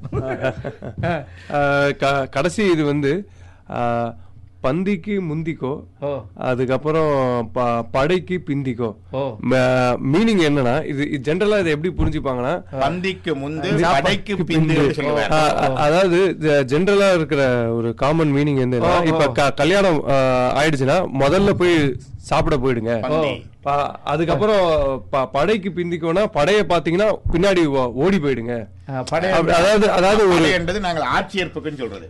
கடைசி இது பந்திக்கு முந்திக்கோ, அதுக்கப்புறம் படைக்கு பிந்திக்கோ. மீனிங் என்னன்னா, இது ஜெனரலா இதை எப்படி புரிஞ்சுப்பாங்கன்னா, பந்திக்கு முந்து படைக்கு பிந்தி. அதாவது ஜெனரலா இருக்கிற ஒரு காமன் மீனிங் என்னன்னா, இப்ப கல்யாணம் ஆயிடுச்சுன்னா முதல்ல போய் சாப்பிட போயிடுங்க. அதுக்கப்புறம் படைக்கு பிந்திக்கோனா படைய பாத்தீங்கன்னா பின்னாடி ஓடி போயிடுங்க. அதாவது ஒரு என்பது நாங்கள் ஆட்சியேற்புக்குன்னு சொல்றது.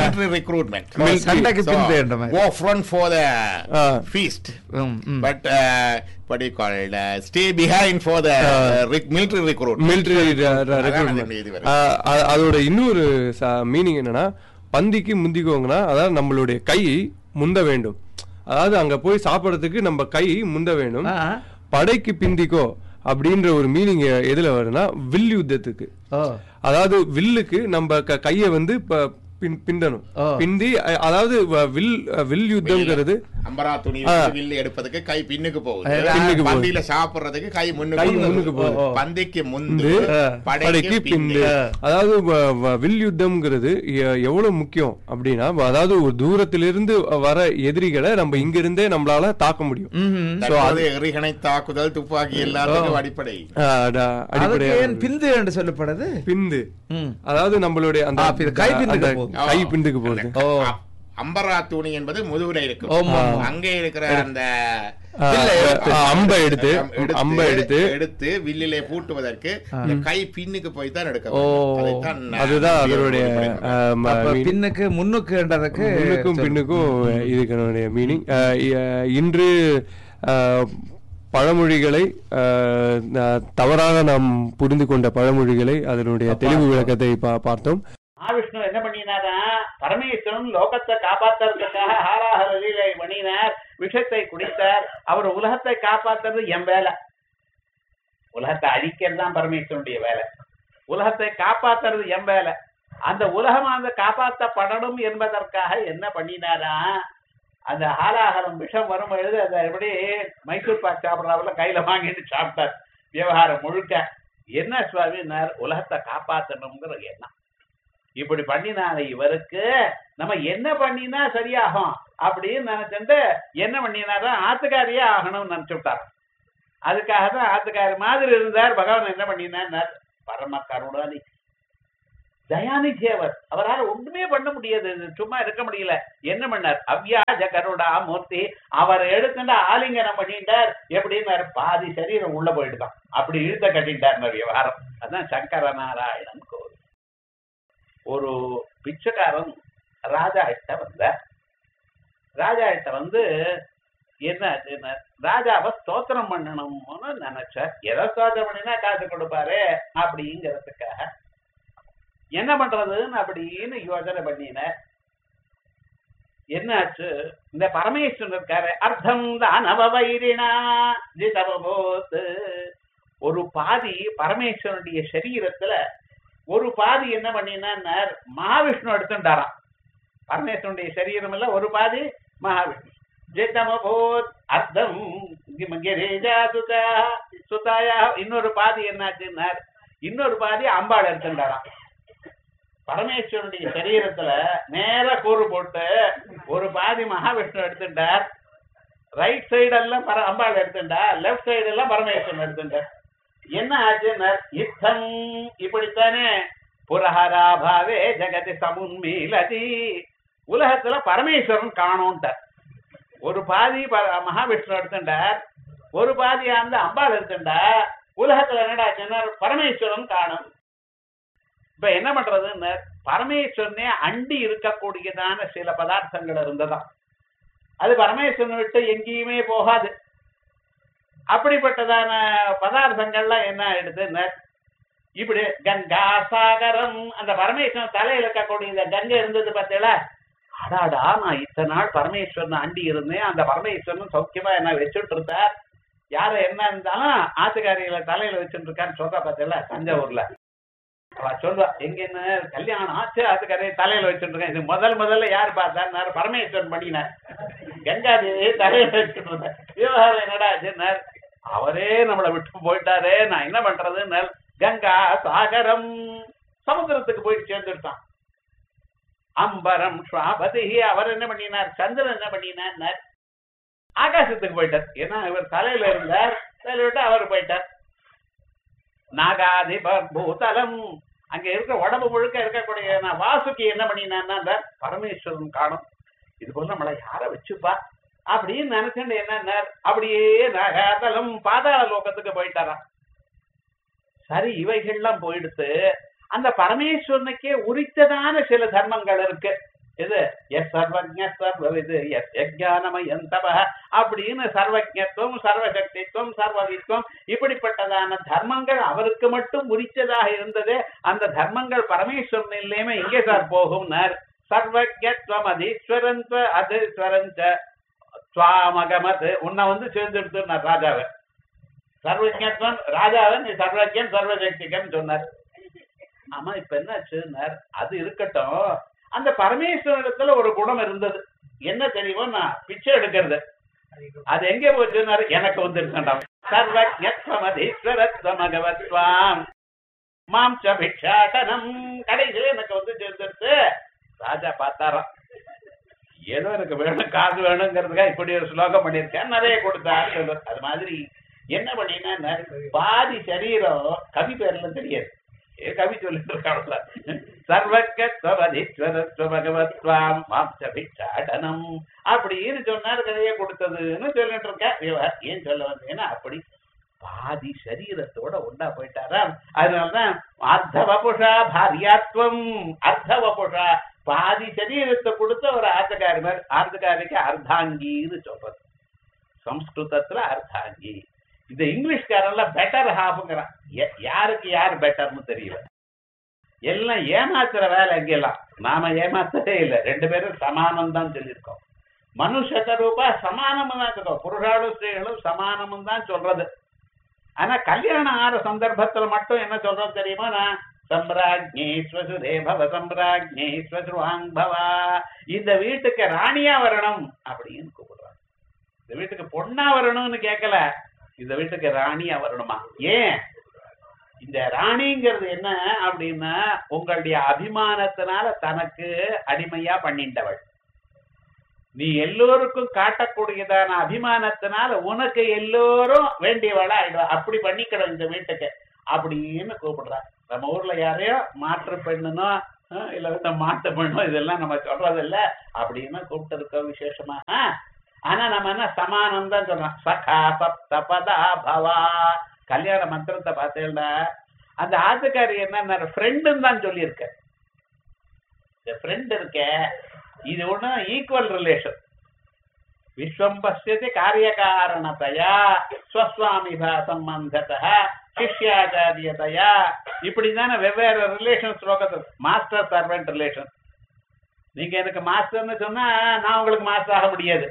What do you call it? Stay behind for the military recruitment. அதோட இன்னொரு மீனிங் என்னன்னா, பந்திக்கு முந்திக்கோங்கன்னா அதாவது நம்மளுடைய கை முந்த வேண்டும். அதாவது அங்க போய் சாப்பிடறதுக்கு நம்ம கை முந்த வேண்டும். படைக்கு பிந்திக்கோ அப்படின்ற ஒரு மீனிங் எதுல வரும்னா, வில் யுத்தத்துக்கு. அதாவது வில்லுக்கு நம்ம கைய பிண்டணும், பிந்தி. அதாவது வில் யுத்தம்ங்கிறது எடுப்பதுக்கு கை பின்னுக்கு போகுது, பந்தியில சாப்பிடுறதுக்கு கை முன்னுக்கு போகுது, பந்திக்கு முந்து படைக்கு பிந்து. அதாவது வில் யுத்தம்ங்கிறது எவ்வளவு முக்கியம் அப்படின்னா, அதாவது ஒரு தூரத்திலிருந்து வர எதிரிகளை நம்ம இங்க இருந்தே நம்மளால தாக்க முடியும். எறிகணை தாக்குதல், துப்பாக்கி எல்லாத்துக்கும் அடிப்படை பிந்து என்று சொல்லப்படுது. பிந்து அதாவது நம்மளுடைய அந்த கை பிந்துக்கு போகுது. அம்பரா தூணி என்பது முதுகுல இருக்கு. அங்கே இருக்கிற அந்த அம்பை எடுத்து வில்லிலே பூட்டுவதற்கு கை பின்னுக்கு போய் தான் எடுக்க. அதுதான் அதனுடைய பின்னுக்கு முன்னுக்கும் பின்னுக்கும் இதுக்கு மீனிங். இன்று பழமொழிகளை தவறாக நாம் புரிந்து கொண்ட பழமொழிகளை அதனுடைய தெளிவு விளக்கத்தை பார்த்தோம். மகாவிஷ்ணு என்ன பண்ணினாரா, பரமேஸ்வரன் லோகத்தை காப்பாத்துறதுக்காக ஹாராஹர லீலை பண்ணினார், விஷத்தை குடித்தார். அவர் உலகத்தை காப்பாத்துறது என் வேலை, உலகத்தை அழிக்கிறது தான் பரமேஸ்வரனுடைய வேலை, உலகத்தை காப்பாத்துறது என் வேலை. அந்த உலகம் அந்த காப்பாற்றப்படணும் என்பதற்காக என்ன பண்ணினாரா, அந்த ஹாலாஹலம் விஷம் வரும் பொழுது அதை எப்படி மைசூர் பாக் சாப்பிட்றாப்புல கையில வாங்கிட்டு சாப்பிட்டார். விவகாரம் முழுக்க என்ன சுவாமினார், உலகத்தை காப்பாற்றணுங்கிற எண்ணம். இப்படி பண்ணினால இவருக்கு நம்ம என்ன பண்ணினா சரியாகும் அப்படின்னு நினைச்சுட்டு என்ன பண்ணினாதான் ஆத்துக்காரியே ஆகணும்னு நினைச்சு விட்டார். அதுக்காக தான் ஆத்துக்காரி மாதிரி இருந்தார். பகவான் என்ன பண்ணினார், பரம கருணாநிதி தயாநிதி அவர். அவரால் ஒண்ணுமே பண்ண முடியாது, சும்மா இருக்க முடியல. என்ன பண்ணார், அவ்யாஜ கருடா மூர்த்தி அவர் எடுத்துட்டு ஆலிங்கனம் பண்ணிட்டார். எப்படின்னு பாதி சரீரம் உள்ள போயிட்டுதான் அப்படி இழுத்த கட்டிட்டார் விவகாரம். அதான் சங்கர நாராயணன் கோவில். ஒரு பிச்சைக்காரன் ராஜா கிட்ட வந்தார். ராஜா கிட்ட வந்து என்ன ராஜாவை ஸ்தோத்திரம் பண்ணணும்னு நினைச்சார். எதை ஸ்தோத்திரம் பண்ணினா காசு கொடுப்பாரு அப்படிங்கிறதுக்காக என்ன பண்றதுன்னு அப்படின்னு யோசனை பண்ணினார். என்னாச்சு, இந்த பரமேஸ்வரன் இருக்காரு, அர்த்தம் தானவ வைரினா ஜிதபோத், ஒரு பாதி பரமேஸ்வரனுடைய சரீரத்துல ஒரு பாதி என்ன பண்ணினார், மகாவிஷ்ணு எடுத்துட்டாராம். பரமேஸ்வரனுடைய சரீரம் இல்ல, ஒரு பாதி மகாவிஷ்ணு. ஜிதமபோத் அர்த்தம் சுதாயா, இன்னொரு பாதி என்னாச்சுன்னார், இன்னொரு பாதி அம்பாள் எடுத்துட்டாராம். பரமேஸ்வரனுடைய சரீரத்துல நேர கூறு போட்டு ஒரு பாதி மகாவிஷ்ணு எடுத்துட்டார். ரைட் சைடு எல்லாம் அம்பாள் எடுத்துட்டார், லெப்ட் சைடு எல்லாம் பரமேஸ்வரன் எடுத்துட்டார். என்ன ஆச்சுன்னா யுத்தம் இப்படித்தானே புரஹராபாவே ஜெகதி சமுன்மீலதி, உலகத்துல பரமேஸ்வரன் காணோன்ட்டார். ஒரு பாதி மகாவிஷ்ணு எடுத்துட்டார், ஒரு பாதி அந்த அம்பாள் எடுத்துட்டார். உலகத்துல என்னடா பரமேஸ்வரன் காணும். இப்ப என்ன பண்றதுன்னு பரமேஸ்வரனே அண்டி இருக்கக்கூடியதான சில பதார்த்தங்கள் இருந்ததாம். அது பரமேஸ்வரன் விட்டு எங்கேயுமே போகாது. அப்படிப்பட்டதான பதார்த்தங்கள்லாம் என்ன ஆயிடுதுன்னு இப்படி கங்கா சாகரம், அந்த பரமேஸ்வரன் தலையில இருக்கக்கூடிய கங்கை இருந்தது பார்த்தீங்களா, அடாடா நான் இத்தனை நாள் பரமேஸ்வரன் அண்டி இருந்தேன், அந்த பரமேஸ்வரன் சௌக்கியமா என்ன வச்சுட்டு இருந்தார். யார என்ன இருந்தாலும் ஆத்துக்காரிகளை தலையில வச்சுட்டு இருக்கான்னு சொல்றா பார்த்தீங்களா தஞ்சாவூர்ல. அவ சொல்வா, எங்க என்ன கல்யாணம் ஆச்சு ஆத்துக்காரையை தலையில வச்சுட்டு இருக்கேன். இது முதல்ல யாரு பார்த்தார், பரமேஸ்வரன் பண்ணினார். கங்காதேவி தலையில வச்சுட்டு இருந்தேன். விவகாரம் என்னடா ஆச்சுன்னார், அவரே நம்மளை விட்டு போயிட்டாரே, நான் என்ன பண்றதுன்னு கங்கா சாகரம், சமுத்திரத்துக்கு போயிட்டு சேர்ந்துட்டான். அம்பரம் ஸ்வாபதி, அவர் என்ன பண்ணினார், சந்திரன் என்ன பண்ணினார், ஆகாசத்துக்கு போயிட்டார். ஏன்னா இவர் தலையில இருந்தார், தலையில விட்டு அவர் போயிட்டார். நாகாதிபர் பூதலம், அங்க இருக்க உடம்பு முழுக்க இருக்கக்கூடிய வாசுக்கு என்ன பண்ணினான்னா பரமேஸ்வரன் காணும். இது போல நம்மளை யார வச்சுப்பா அப்படின்னு நினைச்சுட்டு என்ன அப்படியே நாகாதலம் பாதாள லோகத்துக்கு போயிட்டாராம். சரி, இவைகள்லாம் போயிடுத்து. அந்த பரமேஸ்வரனுக்கே உரித்ததான சில தர்மங்கள் இருக்கு. இது எஸ் சர்வஜ சர்வ இது எஸ் யஜ்ஞானமயந்தப அப்படின்னு சர்வஜத்துவம், சர்வசக்தித்துவம், சர்வவித்வம், இப்படிப்பட்டதான தர்மங்கள் அவருக்கு மட்டும் உரித்ததாக இருந்தது. அந்த தர்மங்கள் பரமேஸ்வரன் இல்லையுமே இங்கே சார் போகும். சர்வஜத்வம் அதீஸ்வரன் அதீஸ்வரன் சுவாமகமத், உன்னை வந்து சேர்ந்துடுத்துனார் ராஜாவை. சர்வஜத்வன் ராஜாவன், சர்வஜன் சர்வசக்திகன் சொன்னார். ஆமா, இப்ப என்னாச்சுன்னார், அது இருக்கட்டும், அந்த பரமேஸ்வரத்துல ஒரு குணம் இருந்தது. என்ன தெரியுமோ, நான் பிச்சை எடுக்கிறது. அது எங்கே போச்சுன்னாரு, எனக்கு வந்துருக்கண்டாம். சர்வஜத்வமதீஸ்வரத்வமகவத்வாம் மாம்ச பிக்ஷாடனம், கடைசியில எனக்கு வந்து சேர்ந்துருச்சு. ராஜா பார்த்தாராம், ஏதோ எனக்கு வேணும், காசு வேணுங்கிறதுக்காக இப்படி ஒரு ஸ்லோகம் பண்ணிருக்கேன், நிறைய கொடுத்தாரு. அது மாதிரி என்ன பண்ணினா பாதி சரீரம் கவி பேர்ல தெரியாது, கவி சொல்லிட்டு இருக்காங்க. சர்வகத்வமதீஸ்வரத்வமகவத்வாம் மாம்ச பிக்ஷாடனம் அப்படின்னு சொன்னார், கதையை கொடுத்ததுன்னு சொல்லிட்டு இருக்கேன். ஏன் சொல்ல வந்தேன்னா அப்படி பாதி சரீரத்தோட ஒண்டா போயிட்டாரா. அதனாலதான் அர்த்தவபுஷா பாரியாத்வம், அர்த்தவபுஷா பாதி சரீரத்தை கொடுத்த ஒரு ஆர்த்தகாரி மாதிரி. ஆர்த்தகாரிக்கு அர்த்தாங்கின்னு சொல்றது சம்ஸ்கிருதத்துல அர்த்தாங்கி. இந்த இங்கிலீஷ்காரன்ல பெட்டர் ஹாஃப்ங்கிறான். யாருக்கு யார் பெட்டர்னு தெரியல, எல்லாம் ஏமாத்துற வேலை. எங்கெல்லாம் நாம ஏமாத்தவே இல்லை, ரெண்டு பேரும் சமானம் தான் சொல்லியிருக்கோம். மனுஷ ரூபா சமானமும் தான் இருக்கோம், புருஷாலும் ஸ்திரீகளும் சமானமும் தான் சொல்றது. ஆனா கல்யாணம் ஆற சந்தர்ப்பத்துல மட்டும் என்ன சொல்றோம் தெரியுமா, நான் சம்ராஜ்ஞே ஸ்வசுரே பவ சம்ராஜ்ஞே ஸ்வசுவாங் பவா. இந்த வீட்டுக்கு ராணியா வரணும் அப்படின்னு கூப்பிடுறாங்க. இந்த வீட்டுக்கு பொண்ணா வரணும்னு கேட்கல, இந்த வீட்டுக்கு ராணியா வரணுமா. ஏன் இந்த ராணிங்கிறது என்ன அப்படின்னா, உங்களுடைய அபிமானத்தினால தனக்கு அடிமையா பண்ணிட்டவள். நீ எல்லோருக்கும் காட்டக்கூடியதான அபிமானத்தினால உனக்கு எல்லோரும் வேண்டியவளா ஆயிடுவா. அப்படி பண்ணிக்கணும் இந்த வீட்டுக்கு அப்படின்னு கூப்பிடுறா. நம்ம ஊர்ல யாரையோ மாற்று பெண்ணுனோ இல்ல வந்து மாட்டு பெண்ணோ இதெல்லாம் நம்ம சொல்றது இல்ல, அப்படின்னு கூப்பிட்டு இருக்க விசேஷமா. ஆனா நம்ம என்ன சமானம் தான் சொல்றோம். சகா சப்தபதா பவா. கல்யாண மந்திரத்தை பார்த்தேன்னா அந்த ஆத்துக்காரி என்ன ஃப்ரெண்டுன்னு தான் சொல்லியிருக்க. இந்த ஃப்ரெண்ட் இருக்க இது ஒண்ணு ஈக்குவல் ரிலேஷன். விஸ்வம் பசியதி காரியகாரணத்தையா ஸ்வஸ்வாமிபா சம்பந்தத்தா சிஷ்யாச்சாரியதையா, இப்படிதானே வெவ்வேறு ரிலேஷன் ஸ்லோகத்தில். Master servant relation. நீங்க எனக்கு மாஸ்டர்னு சொன்னா நான் உங்களுக்கு மாஸ்டர் ஆக முடியாது,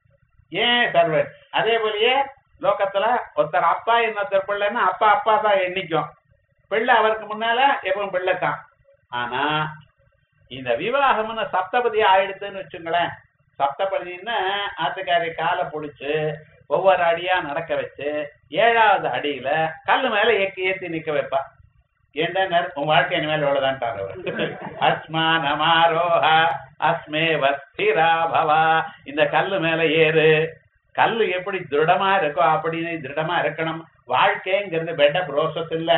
ஏன் சர்வெண்ட். அதே போலயே லோகத்துல ஒருத்தர் அப்பா இன்னொருத்தர் பிள்ளைன்னா அப்பா அப்பா தான் எண்ணிக்கும், பிள்ளை அவருக்கு முன்னால எப்பவும் பிள்ளைத்தான். ஆனா இந்த விவாகம்னு சப்தபதி ஆயிடுதுன்னு வச்சுங்களேன். சப்தபதின்னு ஆத்துக்காரி காலை பிடிச்சு ஒவ்வொரு அடியா நடக்க வச்சு 7வது அடியில கல்லு மேல ஏத்தி நிக்க வைப்பா. ஏன்டா உன் வாழ்க்கை மேல எவ்வளவுதான்ட்டாரு அவர். அஸ்மானமாரோஹ அஸ்மே வஸ்திரா பவா. இந்த கல்லு மேல ஏறு. கல்லு எப்படி திருடமா இருக்கோ அப்படின்னு திருடமா இருக்கணும். வாழ்க்கைங்கிறது பெட்ட ப்ரோசஸ் இல்ல,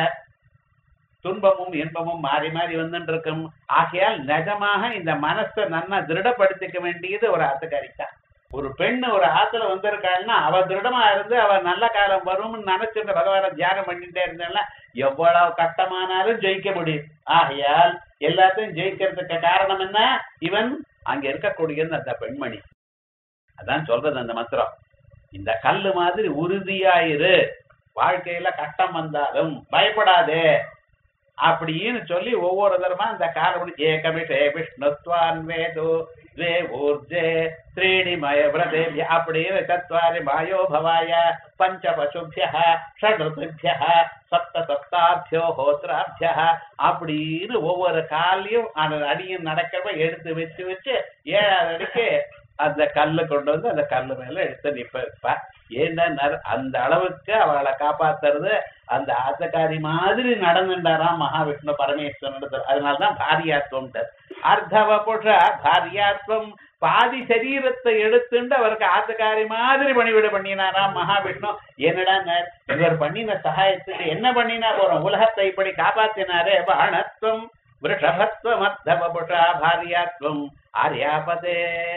துன்பமும் இன்பமும் மாறி மாறி வந்துட்டு இருக்கும். ஆகையால் நிஜமாக இந்த மனசை நன்னா திருடப்படுத்திக்க வேண்டியது ஒரு ஆத்துக்காரித்தான். ஒரு பெண்ணு ஒரு ஆத்துல வந்திருக்காள்னா அவ திருடமா இருந்து அவ நல்ல காலம் வரும்னு நினைச்சிருந்த பகவான தியானம் பண்ணிட்டே இருந்தா எவ்வளவு கட்டமானாலும் ஜெயிக்க முடியும். ஆகையால் எல்லாத்தையும் ஜெயிக்கிறதுக்கு காரணம் என்ன? இவன் அங்க இருக்கக்கூடிய அந்த பெண்மணி. அதான் சொல்றது அந்த மந்திரம். இந்த கல்லு மாதிரி உறுதியாயிரு, வாழ்க்கையில கட்டம் வந்தாலும் பயப்படாதே அப்படின்னு சொல்லி ஒவ்வொரு தரமா இந்த காலம் ஏகமிஷே விஷ்ணுத்வான் வேது द्वे ऊर्जे त्रीणि मय व्रतेभ्य அப்படின்னு சத்வாரி மாயோ பவாய பஞ்ச பசுभ्यः षड् ऋतुभ्यः सप्त सप्ताभ्यो होत्राभ्यः அப்படின்னு ஒவ்வொரு காலையும் அடியும் நடக்கிறப்ப எடுத்து வச்சு வச்சு 7வது அடிக்கு அந்த கல்லு கொண்டு வந்து அந்த கல்லு மேல எடுத்து நிப்ப. ஏன்னா அந்த அளவுக்கு அவளை காப்பாத்துறது அந்த ஆத்தக்காரி மாதிரி நடந்துட்டாராம் மகாவிஷ்ணு பரமேஸ்வரன். அதனாலதான் பாரியாத்வம். அர்த்தவ புஷ பாரியாத்வம். பாதி சரீரத்தை எடுத்துட்டு அவருக்கு ஆத்தக்காரி மாதிரி பணிவிட பண்ணினாராம் மகாவிஷ்ணு. என்னடா இவர் பண்ணின சகாயத்துக்கு என்ன பண்ணினா போறோம்? உலகத்தை இப்படி காப்பாத்தினாரே. பாணத்துவம் விருஷபத்வம் அர்த்தவ புஷ பாரியாத்வம் ஆர்யாபதே.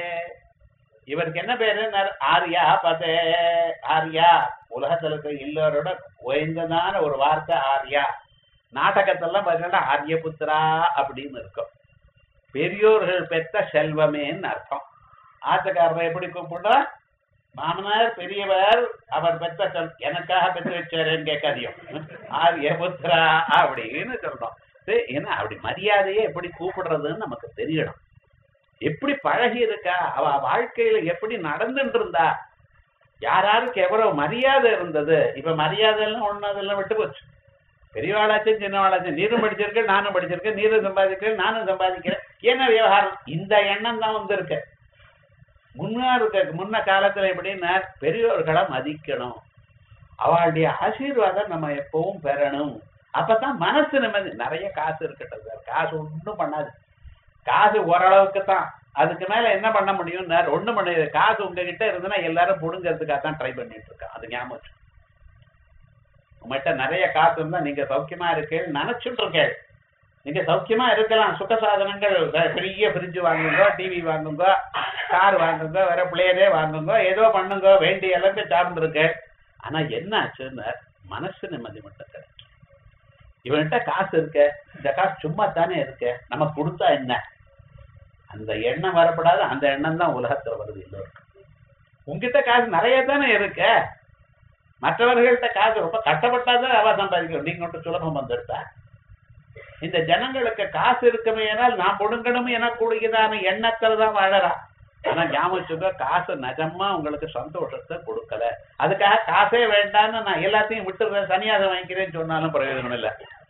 இவருக்கு என்ன பேரு? ஆர்யாபதே. ஆர்யா உலகத்துல இல்லரோட உயர்ந்ததான ஒரு வார்த்தை ஆர்யா. நாடகத்தெல்லாம் பார்த்தீங்கன்னா ஆரியபுத்திரா அப்படின்னு இருக்கும். பெரியோர்கள் பெற்ற செல்வமேன்னு அர்த்தம். ஆத்தக்காரரை எப்படி கூப்பிடுறா? மாமனார் பெரியவர், அவர் பெற்ற எனக்காக பெற்று வச்சாருன்னு கேட்காதியும் ஆரியபுத்திரா அப்படின்னு சொல்றோம். ஏன்னா அப்படி மரியாதையே எப்படி கூப்பிடுறதுன்னு நமக்கு தெரியணும். எப்படி பழகி இருக்கா, அவ வாழ்க்கையில எப்படி நடந்துட்டு இருந்தா, யாராருக்கு எவ்வளவு மரியாதை இருந்தது. இப்ப மரியாதை எல்லாம் ஒன்னதெல்லாம் விட்டு போச்சு. பெரியவாளாச்சும் சின்னவாளாச்சும் நீரும் படிச்சிருக்கேன் நானும் படிச்சிருக்கேன், நீரும் சம்பாதிக்கிறேன் நானும் சம்பாதிக்கிறேன், என்ன விவகாரம்? இந்த எண்ணம் தான் வந்திருக்கு. முன்ன காலத்துல எப்படின்னா பெரியோர்களை மதிக்கணும், அவளுடைய ஆசீர்வாதம் நம்ம எப்பவும் பெறணும். அப்பதான் மனசு நிம்மதி. நிறைய காசு இருக்கட்டும் சார், காசு ஒன்றும் பண்ணாது. காசு ஓரளவுக்கு தான், அதுக்கு மேல என்ன பண்ண முடியும்? ஒண்ணும் பண்ண. காசு உங்ககிட்ட இருந்ததுன்னா எல்லாரும் புடுங்கிறதுக்காக தான் ட்ரை பண்ணிட்டு இருக்கான். அது ஞாபகம். உங்ககிட்ட நிறைய காசு இருந்தா நீங்க சௌக்கியமா இருக்கேன்னு நினைச்சுட்டு இருக்கேன். நீங்க சௌக்கியமா இருக்கலாம். சுக சாதனங்கள், பெரிய ஃப்ரிட்ஜ் வாங்குங்க, டிவி வாங்குங்க, கார் வாங்குங்க, வேற பிளேயரே வாங்குங்க, ஏதோ பண்ணுங்க, வேண்டிய அளவுக்கு சார்ந்திருக்கு. ஆனா என்ன ஆச்சுன்னு மனசு நிம்மதி மட்டும் கிடைக்கும். இவன்கிட்ட காசு இருக்க, இந்த காசு சும்மா தானே இருக்க, நம்ம கொடுத்தா என்ன? அந்த எண்ணம் வரப்படாது. அந்த எண்ணம் தான் உலகத்துல வருது எல்லோருக்கும். உங்ககிட்ட காசு நிறைய தானே இருக்க, மற்றவர்கள்ட்ட காசு ரொம்ப கஷ்டப்பட்டாதான் அவ சம்பாதிக்கணும். நீங்க மட்டும் சுலபம் வந்துருத்தா? இந்த ஜனங்களுக்கு காசு இருக்குமே ஏனால் நான் கொடுக்கணும் என கூடியதான எண்ணத்துல தான் வாழறா. ஆனா ஞாபகம், காசு நிஜமா உங்களுக்கு சந்தோஷத்தை கொடுக்கல. அதுக்காக காசே வேண்டான்னு நான் எல்லாத்தையும் விட்டுறேன், சன்னியாசம் வாங்கிக்கிறேன்னு சொன்னாலும் பிரயோஜனம் இல்லை.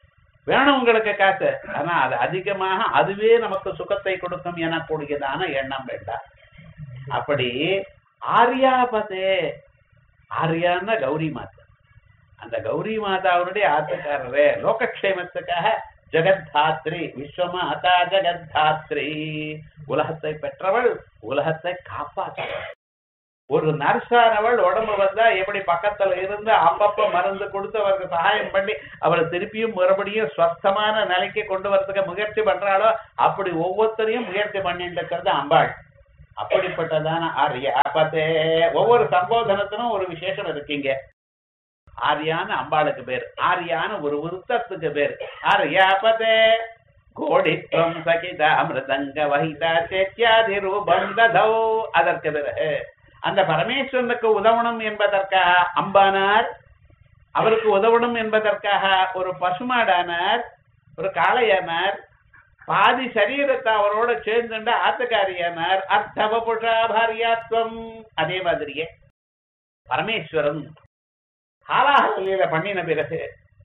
வேணும் உங்களுக்கு காசு, ஆனா அது அதிகமாக அதுவே நமக்கு சுகத்தை கொடுக்கும் எனக்கூடியதான எண்ணம் வேண்டாம். அப்படி ஆர்யாபதே, ஆர்யான்னா கௌரி மாதா, அந்த கௌரி மாதாவுடைய ஆத்துக்காரரே லோகக்ஷேமத்துக்காக ஜெகத்தாத்ரி, விஸ்வமாதா ஜெகத்தாத்ரி, உலகத்தை பெற்றவள், உலகத்தை காப்பாற்றவள். ஒரு நர்ஸானவள் உடம்பு வந்தா எப்படி பக்கத்துல இருந்து அப்பப்ப மருந்து கொடுத்து அவருக்கு சகாயம் பண்ணி அவளை திருப்பியும் மறுபடியும் ஸ்வஸ்தமான நிலைக்கு கொண்டு வரதுக்கு முயற்சி பண்றாளோ அப்படி ஒவ்வொருத்தரையும் முயற்சி பண்ணிட்டு இருக்கிறது அம்பாள். அப்படிப்பட்டதான ஆர்யாபதே. ஒவ்வொரு சம்போதனத்திலும் ஒரு விசேஷம் இருக்குங்க. ஆர்யான்னு அம்பாளுக்கு பேர், ஆர்யான்னு ஒரு விருத்தத்துக்கு பேர். ஆர்யாபதே கோடித்வம் சகித அமிர்தங்க வஹிதா சேத்யாதி ரூபம் ததௌ. அதற்கு பிறகு அந்த பரமேஸ்வரனுக்கு உதவணும் என்பதற்காக அம்பானார், அவருக்கு உதவணும் என்பதற்காக ஒரு பசுமாடானார், ஒரு காளையானார், பாதி சரீரத்தை அவரோட சேர்ந்துட்டு ஆத்துக்காரியானார். அர்த்தவபுஷா பாரியாத்வம். அதே மாதிரியே பரமேஸ்வரன் காலாஹலியில பண்ணின பிறகு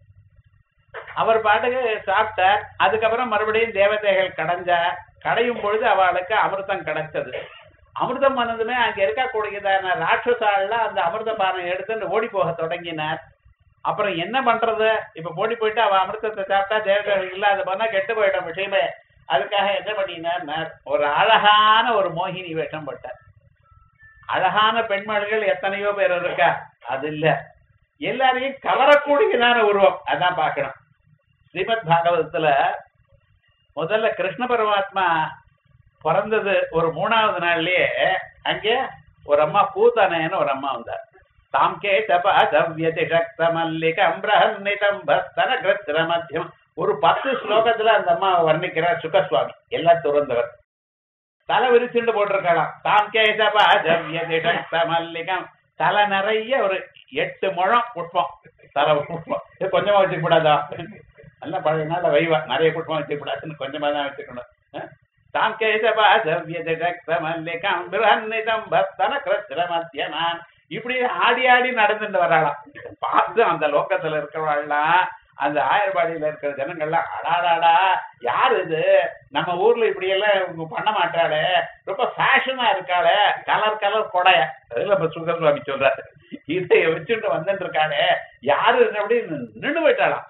அவர் பாட்டுக்கு சாப்பிட்டார். அதுக்கப்புறம் மறுபடியும் தேவதைகள் கடையும் பொழுது அவளுக்கு அமிர்தம் கிடைச்சது. அமிர்தம் வந்ததுமே அங்க இருக்கக்கூடியதான ராட்சசால அந்த அமிர்த பானை எடுத்து ஓடி போக தொடங்கினார். அப்புறம் என்ன பண்றது, இப்ப ஓடி போயிட்டு அவ அமிர்தத்தை சாப்பிட்டா தேவதைகள் இல்லாத போனா கெட்டு போயிடும் விஷயமே. அதுக்காக என்ன பண்ணினார், ஒரு அழகான ஒரு மோகினி வேஷம் போட்டார். அழகான பெண்மணிகள் எத்தனையோ பேர் இருக்கா, அது இல்ல, எல்லாரையும் கவரக்கூடியதான உருவம். அதான் பார்க்கணும். ஸ்ரீமத் பாகவதத்துல முதல்ல கிருஷ்ண பரமாத்மா பிறந்தது ஒரு 3வது நாள்லயே அங்கே ஒரு அம்மா பூத்தனைன்னு ஒரு அம்மா வந்தார். தாம்கே தப மல்லிகம் பிரஹன்னிதம் பஸ்தன கிருத்திர மத்தியம். ஒரு 10 ஸ்லோகத்துல அந்த அம்மா வர்ணிக்கிறார் சுகசுவாமி. எல்லாம் துறந்தவர், தலை விரிச்சுண்டு போட்டிருக்கலாம். தாம்கே தப மல்லிகம், தலை நிறைய ஒரு 8 முழம் புஷ்பம், தலை புஷ்பம். இது கொஞ்சமா வச்சுக்க கூடாதா, நல்லா பழைய நாள் வைவா, நிறைய புஷ்பம் வச்சுக்க கூடாதுன்னு கொஞ்சமா தான் வச்சுக்கணும். இப்படி ஆடி ஆடி நடந்துட்டு வராளாம். பார்த்து அந்த லோக்கத்துல இருக்கிறவாள்லாம், அந்த ஆயர்பாடியில இருக்கிற ஜனங்கள்லாம், அடாடாடா யாரு இது, நம்ம ஊர்ல இப்படி எல்லாம் பண்ண மாட்டாளே, ரொம்ப ஃபேஷனா இருக்காளே, கலர் கலர் கொடைய. அதுல சுகசுவாமி சொல்றாரு, இதை வச்சுட்டு வந்துட்டு இருக்காளே யாரு அப்படின்னு நின்று போயிட்டாளாம்.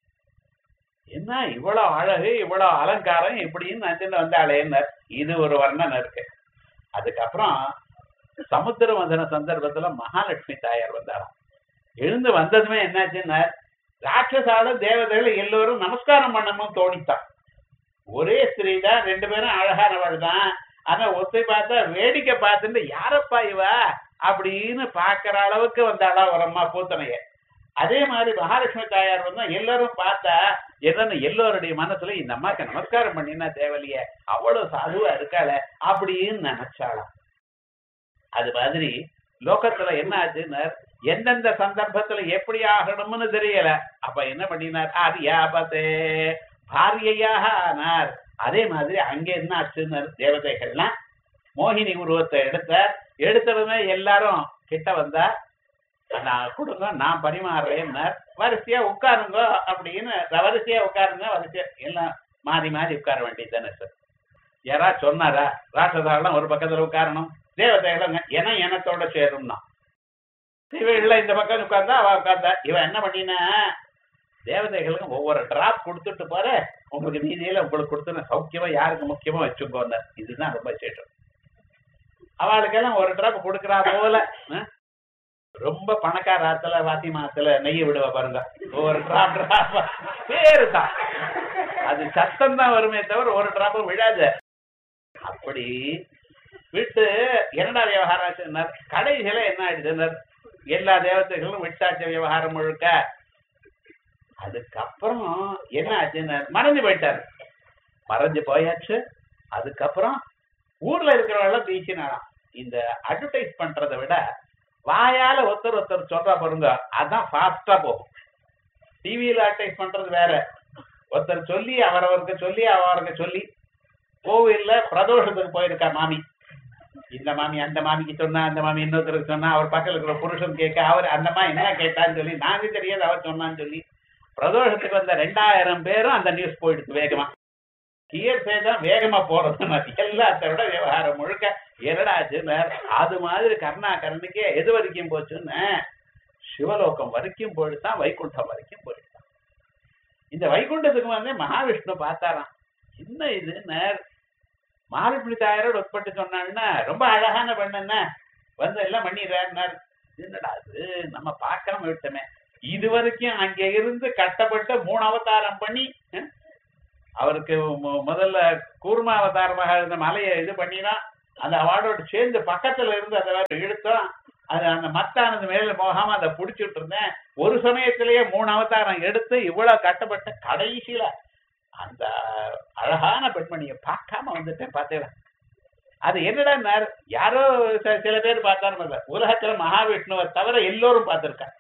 என்ன இவ்வளவு அழகு, இவ்வளவு அலங்காரம் இப்படின்னு நினைச்சுட்டு வந்தாளேன்னு இது ஒரு வர்ணனை இருக்கு. அதுக்கப்புறம் சமுத்திர மதன சந்தர்ப்பத்துல மகாலட்சுமி தாயார் வந்தாராம். எழுந்து வந்ததுமே என்னாச்சுன்னா, ராட்சசாலும் தேவதைகள் எல்லோரும் நமஸ்காரம் பண்ணணும்னு தோணித்தான். ஒரே ஸ்திரீ தான், 2 பேரும் அழகானவள் தான். ஆனா ஒத்தை பார்த்தா வேடிக்கை பார்த்துட்டு யாரப்பா இவா அப்படின்னு பாக்குற அளவுக்கு வந்தாளா ஒரு அம்மா பூத்தனைய. அதே மாதிரி மகாலட்சுமி தாயார் வந்தா எல்லாரும் பார்த்தா என்னன்னு எல்லோருடைய மனசுல இந்த அம்மாக்கு நமஸ்காரம் பண்ணினா தேவலைய, அவ்வளவு சாதுவா இருக்காள அப்படின்னு நினைச்சாளாம். அது மாதிரி லோகத்துல என்ன ஆச்சுன்னா, எந்தெந்த சந்தர்ப்பத்துல எப்படி ஆகணும்னு தெரியல. அப்ப என்ன பண்ணினார், ஆர்யாபதே பாரியையாக ஆனார். அதே மாதிரி அங்க என்ன ஆச்சுன்னு, தேவதைகள்லாம் மோகினி உருவத்தை எடுத்ததுமே எல்லாரும் கிட்ட வந்தா, நான் கொடுங்க நான் பரிமாறுறேன்னார். வரிசையா உட்காருங்க அப்படின்னு, வரிசையா உட்காருங்க, வரிசையா எல்லாம் மாறி மாறி உட்கார வேண்டியது தானே சார். யாரா சொன்னாரா ராட்சதாலாம் ஒரு பக்கத்துல உட்காரணும், தேவதைகள் ஏன்னா எனத்தோட சேரும்னா, இவ இந்த பக்கம் உட்கார்ந்தா அவ உட்கார்ந்தா. இவன் என்ன பண்ணினா, தேவதைகளுக்கு ஒவ்வொரு டிராப் கொடுத்துட்டு போற, உங்களுக்கு நீதியில உங்களுக்கு கொடுத்து சௌக்கியமா யாருக்கு முக்கியமா வச்சுக்கோங்க. இதுதான் ரொம்ப சேஷம். அவளுக்கெல்லாம் ஒரு டிராப் கொடுக்குறா போல. ரொம்ப பணக்கார ஆத்துல வாத்தி மாத்துல நெய்ய விடுவா பாருங்க, ஒரு டிராப் பேரு தான், அது சத்தம் தான் வருமே தவிர ஒரு டிராப்பும் விழாது. அப்படி விட்டு என்னடா விவகாரம் கடைசியில என்ன ஆயிடுச்சுனர், எல்லா தேவதைகளும் விட்டாச்ச விவகாரம் முழுக்க. அதுக்கப்புறம் என்ன ஆச்சுன்னு மறைஞ்சு போயிட்டாரு. மறைஞ்சு போயாச்சு. அதுக்கப்புறம் ஊர்ல இருக்கிறவங்க பேசினாலாம். இந்த அட்வர்டைஸ் பண்றதை விட வாயால ஒருத்தர் சொல்றா பாருங்க, அதான் ஃபாஸ்டா போகும். டிவியில அட்வர்டைஸ் பண்றது வேற, ஒருத்தர் சொல்லி அவருக்கு சொல்லி கோவில்ல பிரதோஷத்துக்கு போயிருக்கா மாமி, இந்த மாமி அந்த மாமிக்கு சொன்னா, அந்த மாமி இன்னொருத்தருக்கு சொன்னா, அவர் பக்கத்துல இருக்கிற புருஷன் கேட்க, அவர் அந்த மாதிரி என்ன கேட்டான்னு சொல்லி, நாங்க தெரியாது அவர் சொன்னான்னு சொல்லி, பிரதோஷத்துக்கு வந்த 2000 பேரும் அந்த நியூஸ் போயிடுச்சு வேகமா. ஹியர்ஸே தான் வேகமா போறது எல்லாத்த விட விவகாரம் முழுக்க என்னடாச்சு. அது மாதிரி கருணாகரனுக்கே எது வரைக்கும் போச்சுன்னு சிவலோகம் வரைக்கும் போயிடுதான், வைகுண்டம் வரைக்கும் போயிடுதான். இந்த வைகுண்டத்துக்கு வந்து மகாவிஷ்ணு பார்த்தாராம், என்ன இது மகாவிஷ்ணு தாயாரோட உட்பட்டு சொன்னான்னா ரொம்ப அழகான பெண்ணு வந்து எல்லாம் பண்ணிடுறாரு. என்னடா அது நம்ம பார்க்காம விட்டோமே, இது வரைக்கும் அங்க இருந்து கட்டப்பட்டு 3 அவதாரம் பண்ணி அவருக்கு முதல்ல கூர்ம அவதாரமாக இருந்த மலையை இது பண்ணினா அந்த அவார்டோட சேர்ந்து பக்கத்துல இருந்து அதை இழுத்தோம். அது அந்த மத்தானது மேல போகாம அதை புடிச்சுட்டு இருந்தேன். ஒரு சமயத்திலேயே 3 அவதாரம் எடுத்து இவ்வளவு கட்டப்பட்ட கடைசியில அந்த அழகான பெண்மணியை பார்க்காம வந்துட்டேன். பார்த்தேன் அது என்னடா யாரோ சில பேர் பார்த்தாரு, உலகத்துல மகாவிஷ்ணுவை தவிர எல்லோரும் பார்த்திருக்காங்க.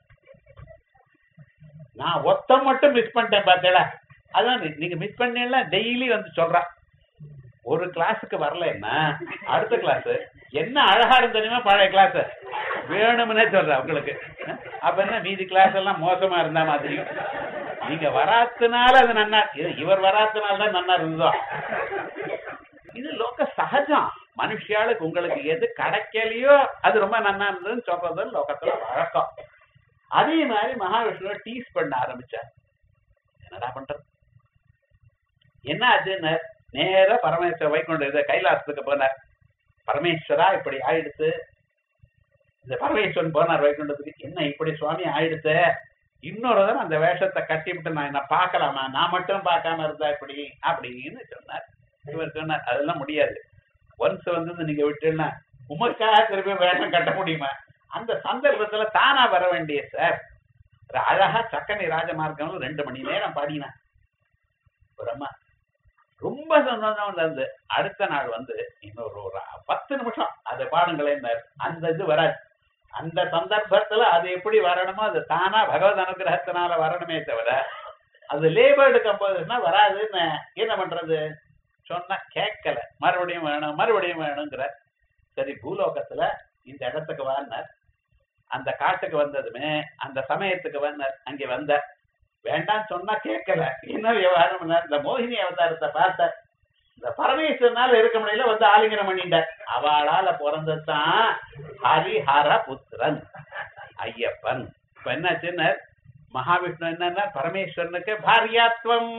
நான் ஒத்த மட்டும் மிஸ் பண்ணிட்டேன். பார்த்தேடா, அதான் நீங்க மிஸ் பண்ணீங்கன்னா டெய்லி வந்து சொல்றா. ஒரு கிளாஸுக்கு வரலன்னா அடுத்த கிளாஸ் என்ன அழகா இருந்ததுன்னா பழைய கிளாஸ் வேணும்னே சொல்ற உங்களுக்கு. அப்ப என்ன மீதி கிளாஸ் எல்லாம் மோசமா இருந்தா மாதிரியும் நீங்க வராத்தினால அது நன்னா, இவர் வராத்தினால்தான் நன்னா இருந்ததோ. இது லோக சகஜம். மனுஷியாளுக்கு உங்களுக்கு எது கிடைக்கலையோ அது ரொம்ப நன்னா இருந்ததுன்னு சொல்றது லோகத்துல வழக்கம். அதே மாதிரி மகாவிஷ்ணுவை டீஸ் பண்ண ஆரம்பிச்சார். என்னடா பண்றது, என்ன ஆச்சுன்னு நேர பரமேஸ்வர வைகுண்ட கைலாசத்துக்கு போனார். பரமேஸ்வரா இப்படி ஆயிடுத்து, இந்த பரமேஸ்வரன் போனார் வைகுண்டத்துக்கு, என்ன இப்படி சுவாமி ஆயிடுத்து, இன்னொரு தடவை அந்த வேஷத்தை கட்டிவிட்டு நான் என்ன பார்க்கலாமா, நான் மட்டும் பார்க்காம இருந்தா இப்படி அப்படின்னு சொன்னார். இவர் சொன்னார் அதெல்லாம் முடியாது, ஒன்ஸ் வந்து நீங்க விட்டுன்னா உமக்காக திருப்பி வேஷம் கட்ட முடியுமா, அந்த சந்தர்ப்பத்துல தானா வர வேண்டிய சார். அழகா சக்கனி ராஜமார்க்கம் 2 மணி நேரம் பாடினேன். பிரம்மா ரொம்ப சந்தோஷம் இருந்து அடுத்த நாள் வந்து இன்னொரு 10 நிமிஷம் அதை பாடுங்களேன். அந்த இது வராது. அந்த சந்தர்ப்பத்துல அது எப்படி வரணுமோ அது தானா பகவத் அனுகிரகத்தினால வரணுமே தவிர அது லேபர்டு கம்போசர்னா வராதுன்னு என்ன பண்றது சொன்னா கேட்கல. மறுபடியும் வேணும் மறுபடியும் வேணுங்கிற. சரி பூலோகத்துல இந்த இடத்துக்கு வந்தார். அந்த காட்டுக்கு வந்ததுமே அந்த சமயத்துக்கு வந்தார். அங்கே வந்த வேண்டாம் சொன்னா கேட்கல. என்ன விவகாரம், இந்த மோகினி அவதாரத்தை பார்த்த இந்த பரமேஸ்வரனால இருக்க முடியல, வந்து ஆலிங்கனம் பண்ணிட்டார். அவளால பிறந்ததான் ஹரிஹர புத்திரன் ஐயப்பன். இப்ப என்னாச்சுன்னு மகாவிஷ்ணு என்னன்னா பரமேஸ்வரனுக்கு பாரியாத்வம்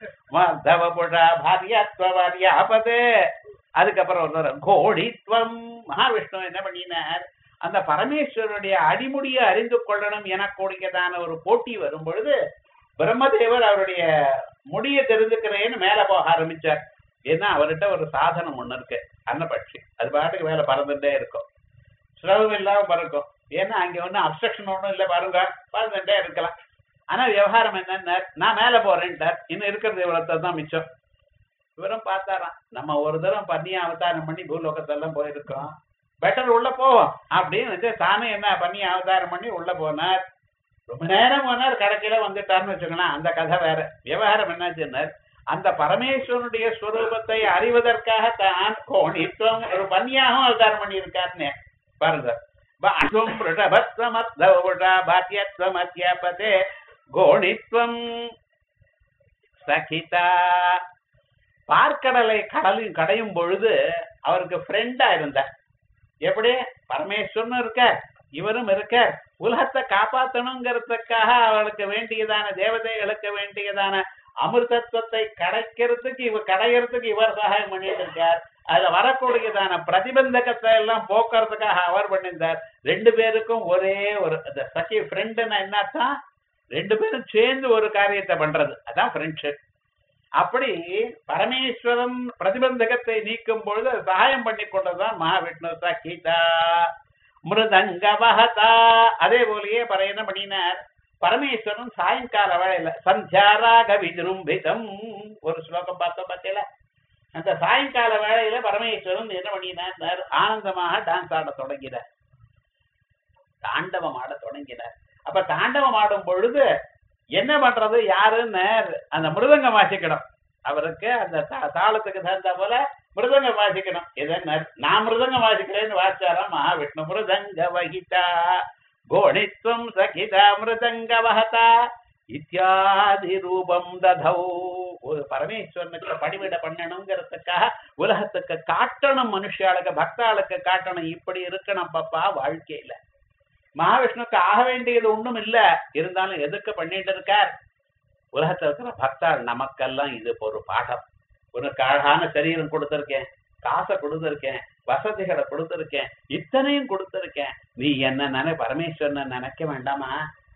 பாரியாத்வாரியாபதே. அதுக்கப்புறம் கோடித்வம். மகாவிஷ்ணு என்ன பண்ணினார், அந்த பரமேஸ்வரனுடைய அடிமுடியை அறிந்து கொள்ளணும் எனக்கூடியதான ஒரு போட்டி வரும் பொழுது பிரம்மதேவர் அவருடைய முடியை தெரிஞ்சுக்கிறேன்னு மேல போக ஆரம்பிச்சார். ஏன்னா அவர்கிட்ட ஒரு சாதனம் ஒண்ணு இருக்கு, அன்னபட்சி. அது பாட்டுக்கு மேல பறந்துட்டே இருக்கும், சிரமம் இல்லாம பறக்கும். ஏன்னா அங்க ஒன்னும் அப்ஸ்ட்ரக்ஷன் ஒண்ணும் இல்லை, பாருங்க பறந்துட்டே இருக்கலாம். ஆனா விவகாரம் என்னன்னா நான் மேல போறேன்ட்டார். இன்னும் இருக்கிறது இவ்வளவு தான் மிச்சம். இவரும் பார்த்தாராம், நம்ம ஒரு தரம் பண்ணியா அவதாரம் பண்ணி பூலோகத்தெல்லாம் போயிருக்கோம், பெட்டர் உள்ள போவோம் அப்படின்னு தானே என்ன பண்ணி அவதாரம் பண்ணி உள்ள போனார். ரொம்ப நேரம் போனார், கடைசியில வந்துட்டார்னு வச்சுக்கலாம். அந்த கதை வேற. விவகாரம் என்னாச்சுன்னா அந்த பரமேஸ்வரனுடைய ஸ்வரூபத்தை அறிவதற்காக தான் கோணித்துவம் ஒரு பன்னியாகவும் அவதாரம் பண்ணி இருக்காருன்னு பாருங்க. கோணித்வம் சகிதா. பார்க்கடலை கடையும் பொழுது அவருக்கு ஃப்ரெண்டா இருந்தார். எப்படி பரமேஸ்வரனும் இருக்கார், இவரும் இருக்கார். உலகத்தை காப்பாற்றணுங்கிறதுக்காக அவளுக்கு வேண்டியதான தேவதைகளுக்கு வேண்டியதான அமிர்தத்துவத்தை கடையறதுக்கு இவர் சகாயம் பண்ணிட்டு இருக்கார். அதுல வரக்கூடியதான பிரதிபந்தகத்தை எல்லாம் போக்குறதுக்காக அவர் பண்ணியிருந்தார். 2 பேருக்கும் ஒரே ஒரு சகி ஃப்ரெண்டுன்னா என்னத்தான், 2 பேரும் சேர்ந்து ஒரு காரியத்தை பண்றது, அதான் ஃப்ரெண்ட்ஷிப். அப்படி பரமேஸ்வரன் பிரதிபந்தகத்தை நீக்கும் பொழுது சகாயம் பண்ணி கொண்டதுதான் மகாவிஷ்ணு சகிதா மிருதங்கவஹதா. அதே போலயே என்ன பண்ணினார் பரமேஸ்வரன் சாயங்கால வேளையில சந்தியாராக விஜృంభిதம் ஒரு ஸ்லோகம் பார்த்தோம் பார்த்தீங்களா. அந்த சாயங்கால வேளையில பரமேஸ்வரன் என்ன பண்ணினார், ஆனந்தமாக டான்ஸ் ஆட தொடங்கினார், தாண்டவம் ஆட தொடங்கினார். அப்ப தாண்டவம் ஆடும் பொழுது என்ன பண்றது, யாருன்னு அந்த மிருதங்கம் வாசிக்கணும். அவருக்கு அந்த தாளத்துக்கு தகுந்த போல மிருதங்கம் வாசிக்கணும். இதென்ன நான் மிருதங்கம் வாசிக்கிறேன்னு வாசிச்சாராம் மகாவிஷ்ணு. மிருதங்க வகிதா கோணித்வம் சகிதா மிருதங்க வஹதா. இத்தியாதி ரூபம் ததௌ. ஒரு பரமேஸ்வரனுக்கு பணிவிட பண்ணணுங்கிறதுக்காக உலகத்துக்கு காட்டணும், மனுஷாளுக்கு பக்தாளுக்கு காட்டணும், இப்படி இருக்கணும் பாப்பா வாழ்க்கையில. மகாவிஷ்ணுக்கு ஆக வேண்டியது ஒண்ணும் இல்ல, இருந்தாலும் எதுக்கு பண்ணிட்டு இருக்கார்? உலகத்துல இருக்கிற பக்தாள் நமக்கெல்லாம் இது ஒரு பாடம். உனக்கு அழகான சரீரம் கொடுத்திருக்கேன், காசை கொடுத்திருக்கேன், வசதிகளை கொடுத்திருக்கேன், இத்தனையும் கொடுத்திருக்கேன், நீ என்ன பரமேஸ்வரனை நினைக்க வேண்டாமா?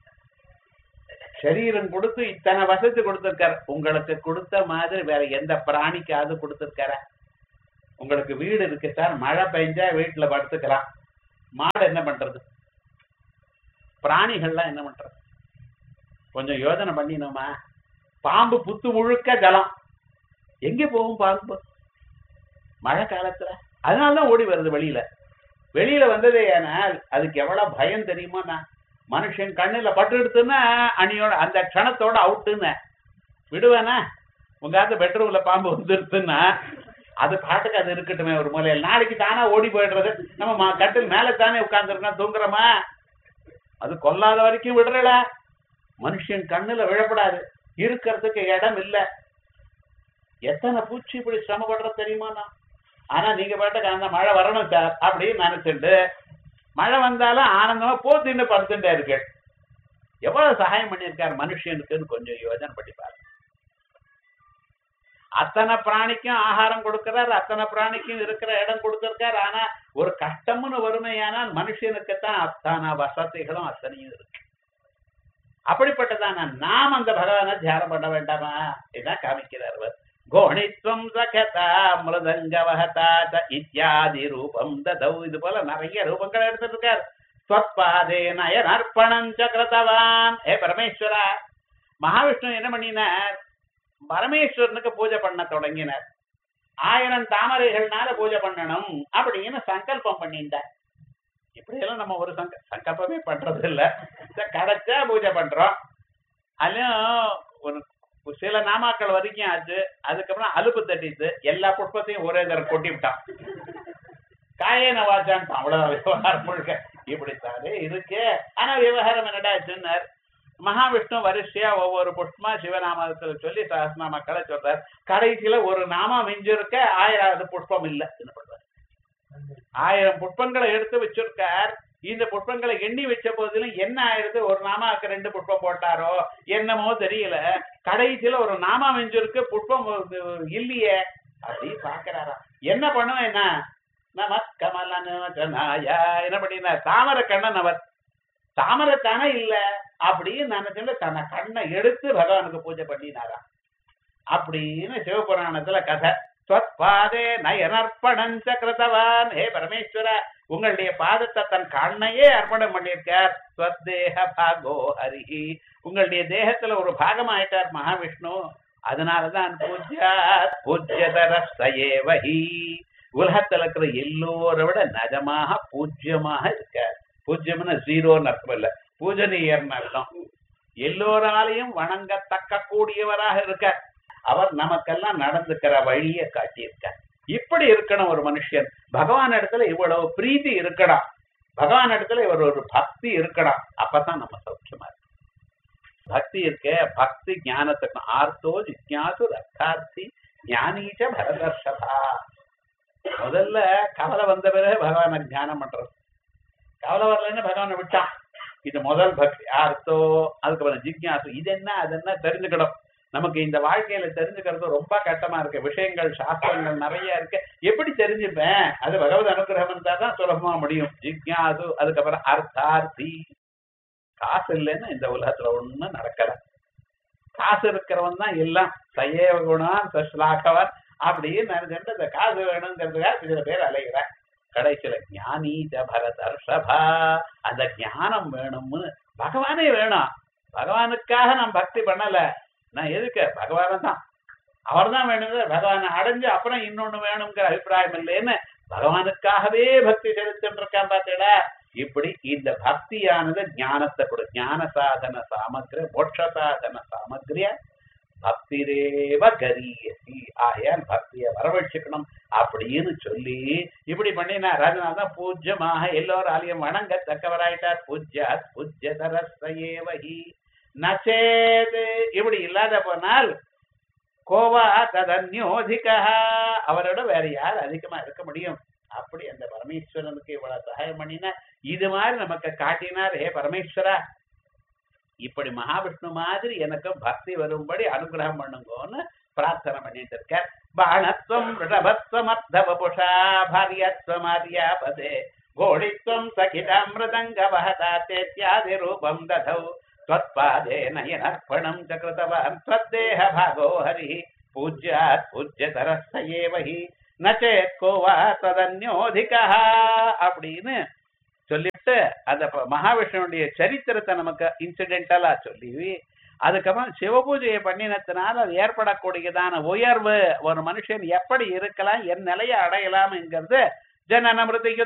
சரீரம் கொடுத்து இத்தனை வசதி கொடுத்திருக்கார், உங்களுக்கு கொடுத்த மாதிரி வேற எந்த பிராணிக்காவது கொடுத்திருக்கார? உங்களுக்கு வீடு இருக்கு சார், மழை பெஞ்சா வீட்டுல படுத்துக்கலாம், மாடு என்ன பண்றது? பிராணிகள்லாம் என்ன பண்றது? கொஞ்சம் யோசனை பண்ணினோமா? பாம்பு புத்து முழுக்க ஜலம், எங்க போகும் பாம்பு மழை காலத்துல? அதனாலதான் ஓடி வருது வெளியில வந்ததே. ஆனால் அதுக்கு எவ்வளவு பயம் தெரியுமா? நான் மனுஷன் கண்ணுல பட்டு எடுத்துன்னா அணியோட அந்த க்ஷணத்தோட அவுட்டுன்னு விடுவேனா? உங்காவது பெட்ரூம்ல பாம்பு வந்துருச்சுன்னா அது பாட்டுக்கு அது இருக்கட்டுமே ஒரு மூலையில், நாளைக்கு தானே ஓடி போயிடுறது. நம்ம கட்டில் மேல தானே உட்கார்ந்துருக்கோம், தூங்குறோமா? அது கொல்லாத வரைக்கும் விடுறல. மனுஷன் கண்ணுல விழப்படாது, இருக்கிறதுக்கு இடம் இல்ல. எத்தனை பூச்சி இப்படி சிரமப்படுற தெரியுமா? நான் ஆனா நீங்க பாட்டுக்கு அந்த மழை வரணும் சார் அப்படின்னு நினைச்சுட்டு மழை வந்தாலும் ஆனந்தமா போத்தின்னு படுத்துட்டே இருக்கு. எவ்வளவு சகாயம் பண்ணியிருக்காரு மனுஷனுக்குன்னு கொஞ்சம் யோசனை பண்ணி பாருங்க. அத்தனை பிராணிக்கும் ஆகாரம் கொடுக்கிறார், அத்தனை பிராணிக்கும் இருக்கிற இடம் கொடுத்திருக்காரு. ஆனா ஒரு கஷ்டம்னு வறுமையானால் மனுஷனுக்குத்தான் அத்தனை வசதிகளும் அத்தனையும் இருக்கு. அப்படிப்பட்டதான நாம் அந்த பகவானை தியானம் பண்ண வேண்டாமா? இதான் காமிக்கிறார். கோணித்வம் சகதா மிருதங்கவஹதா இத்யாதி ரூபம் ததௌ. இது போல நிறைய ரூபங்களை எடுத்துட்டு இருக்கார். ஸ்வத்பாதே நயனர்ப்பணம் சக்ரதவான். ஏ பரமேஸ்வரா, மகாவிஷ்ணு என்ன பண்ணினார்? பரமேஸ்வரனுக்கு பூஜை பண்ண தொடங்கினார். 1000 தாமரைகள்னால பூஜை பண்ணணும் அப்படின்னு சங்கல்பம் பண்ணிட்டார். இப்படி எல்லாம் நம்ம ஒரு சங்கல்பமே பண்றது இல்ல, கிடைச்சா பூஜை பண்றோம். அதுலயும் ஒரு சில நாமாக்கள் வரைக்கும் ஆச்சு. அதுக்கப்புறம் அலுப்பு தட்டிட்டு எல்லா புஷ்பத்தையும் ஒரே தர கொட்டி விட்டான். காயன வாச்சான் அவ்வளவு விவகாரம் முழுக்க இப்படித்தானே இருக்கு. ஆனா விவகாரம் என்னடா சொன்னார்? மகாவிஷ்ணு வரிசையா ஒவ்வொரு புஷ்பமா சிவநாமத்துல சொல்லி சஹஸ்ரநாமக்களை சொல்றார். கடைசியில ஒரு நாமா மிஞ்சிருக்க 1000வது புஷ்பம் இல்ல. என்ன பண்றாரு? 1000 புஷ்பங்களை எடுத்து வச்சிருக்கார். இந்த புஷ்பங்களை எண்ணி வச்ச போதிலும் என்ன ஆயிடுது? ஒரு நாமாவுக்கு 2 புஷ்பம் போட்டாரோ என்னமோ தெரியல. கடைசியில ஒரு நாமா மிஞ்சிருக்கு, புஷ்பம் இல்லையே. அப்படி பாக்குறாரா? என்ன பண்ணுவேன்? என்ன நமக்கமலனாயா என்ன பண்ணினா? தாமரை கண்ணன் அவர் தாமரை தானே இல்ல அப்படின்னு நினைச்சுட்டு தன்னை கண்ணை எடுத்து பகவானுக்கு பூஜை பண்ணினாரா அப்படின்னு சிவபுராணத்துல கதை. ஸ்வத்பாதே நயனர்ப்பணம் சக்ரதவான். ஹே பரமேஸ்வர, உங்களுடைய பாதத்தை தன் கண்ணையே அர்ப்பணம் பண்ணியிருக்கார். ஸ்வத்தேஹ பாகோ ஹரிஹி, உங்களுடைய தேகத்துல ஒரு பாகமாயிட்டார் மகாவிஷ்ணு. அதனாலதான் பூஜ்யதரஸ்தயேவஹி, உலகத்துல இருக்கிற எல்லோரை விட நிஜமாக பூஜ்யமாக இருக்கார். பூஜ்யம்னு 0ன்னு அர்த்தம் இல்ல, பூஜனீயர்னு அர்த்தம். எல்லோராலையும் வணங்கத்தக்க கூடியவராக இருக்கார். அவர் நமக்கெல்லாம் நடந்துக்கிற வழியை காட்டியிருக்கார். இப்படி இருக்கணும் ஒரு மனுஷன். பகவான் இடத்துல இவ்வளவு பிரீதி இருக்கணும், பகவான் இடத்துல இவர் ஒரு பக்தி இருக்கணும். அப்பதான் நம்ம சௌக்கியமா இருக்கு. பக்தி இருக்க, பக்தி ஞானத்துக்கு ஆர்த்தோ ஜிக்ஞாசு ரத்தார்த்தி ஞானீச்ச பரதர்ஷபா. முதல்ல கவலை வந்த பிறகு பகவானை தியானம் பண்றது. கவலை வரலன்னு பகவானை விட்டான். இது முதல் பக்தி. ஆர்த்தோ, அதுக்கப்புறம் ஜிக்ஞாசு. இது என்ன அது என்ன தெரிஞ்சுக்கணும். நமக்கு இந்த வாழ்க்கையில தெரிஞ்சுக்கிறது ரொம்ப கஷ்டமா இருக்கு. விஷயங்கள் சாஸ்திரங்கள் நிறைய இருக்கு, எப்படி தெரிஞ்சுப்பேன்? அது பகவத் அனுகிரகம் இருந்தா தான் சுலபமா முடியும். ஜிக்ஞாசு, அதுக்கப்புறம் அர்த்தார்த்தி. காசு இல்லைன்னா இந்த உலகத்துல ஒண்ணும் நடக்கல. காசு இருக்கிறவன் தான் எல்லாம். சயேவ குணம் சஸ்லாகவன் அப்படின்னு நினைச்சுட்டு இந்த காசு வேணுங்கிறதுக்காக சில பேர் அலைகிற. கடைசியில ஞானி பரதர்ஷபா, அந்த ஞானம் வேணும்னு பகவானே வேணும். பகவானுக்காக நான் பக்தி பண்ணல, நான் எதுக்கு? பகவான தான், அவர் தான் வேணும். பகவானை அடைஞ்சு அப்புறம் இன்னொன்னு வேணுங்கிற அபிப்பிராயம் இல்லைன்னு பகவானுக்காகவே பக்தி செலுத்திட்டு இருக்கான். பார்த்தீங்களா? இப்படி இந்த பக்தியானது ஞானத்தை கொடு. ஞான சாதன சாமக்கிரிய, மோட்ச சாதன சாமக்கிரிய பக்திரேவ கரியசி. ஆயால் பக்தியை வரவழைச்சுக்கணும் அப்படின்னு சொல்லி இப்படி பண்ணினா ராஜநாதன் பூஜ்யமாக எல்லோராலையும் வணங்கத்தக்கவராயிட்டார். பூஜ்யாத் பூஜ்யதரஸ்தயேவஹி. நச்சேது இப்படி இல்லாத போனால் கோவா ததன்யோதிகா அவரோட வேற யார் அதிகமா இருக்க முடியும்? அப்படி அந்த பரமேஸ்வரனுக்கு இவ்வளவு சகாயம் பண்ணினா இது மாதிரி நமக்கு காட்டினார். ஹே பரமேஸ்வரா, இப்படி மகாவிஷ்ணு மாதிரி எனக்கு பக்தி வரும்படி அனுகிரகம் பண்ணுங்கன்னு பிரார்த்தனை பண்ணிட்டு இருக்க. பாணத்வம் ரிஷபத்வம் அர்த்தவபுஷா பாரியத்வம் ஆர்யாபதே கோடித்வம் சகிதாமிருதங்க வஹதா தேத்யாதி ரூபம் ததௌ त्वत्पादे नयनर्पणम् च कृतवान् त्वद्देह भागो हरिः पूज्यात् पूज्यतरः एव हि न चेत् को वा तदन्योधिकः அப்படின்னு சொல்லிட்டு அந்த மகாவிஷ்ணுடைய சரித்திரத்தை நமக்கு இன்சிடென்டலா சொல்லி அதுக்கப்புறம் சிவபூஜையை பண்ணினத்தினால் அது ஏற்படக்கூடியதான உயர்வு ஒரு மனுஷன் எப்படி இருக்கலாம், என் நிலையை அடையலாம் என்கிறது ஜனன மிருதி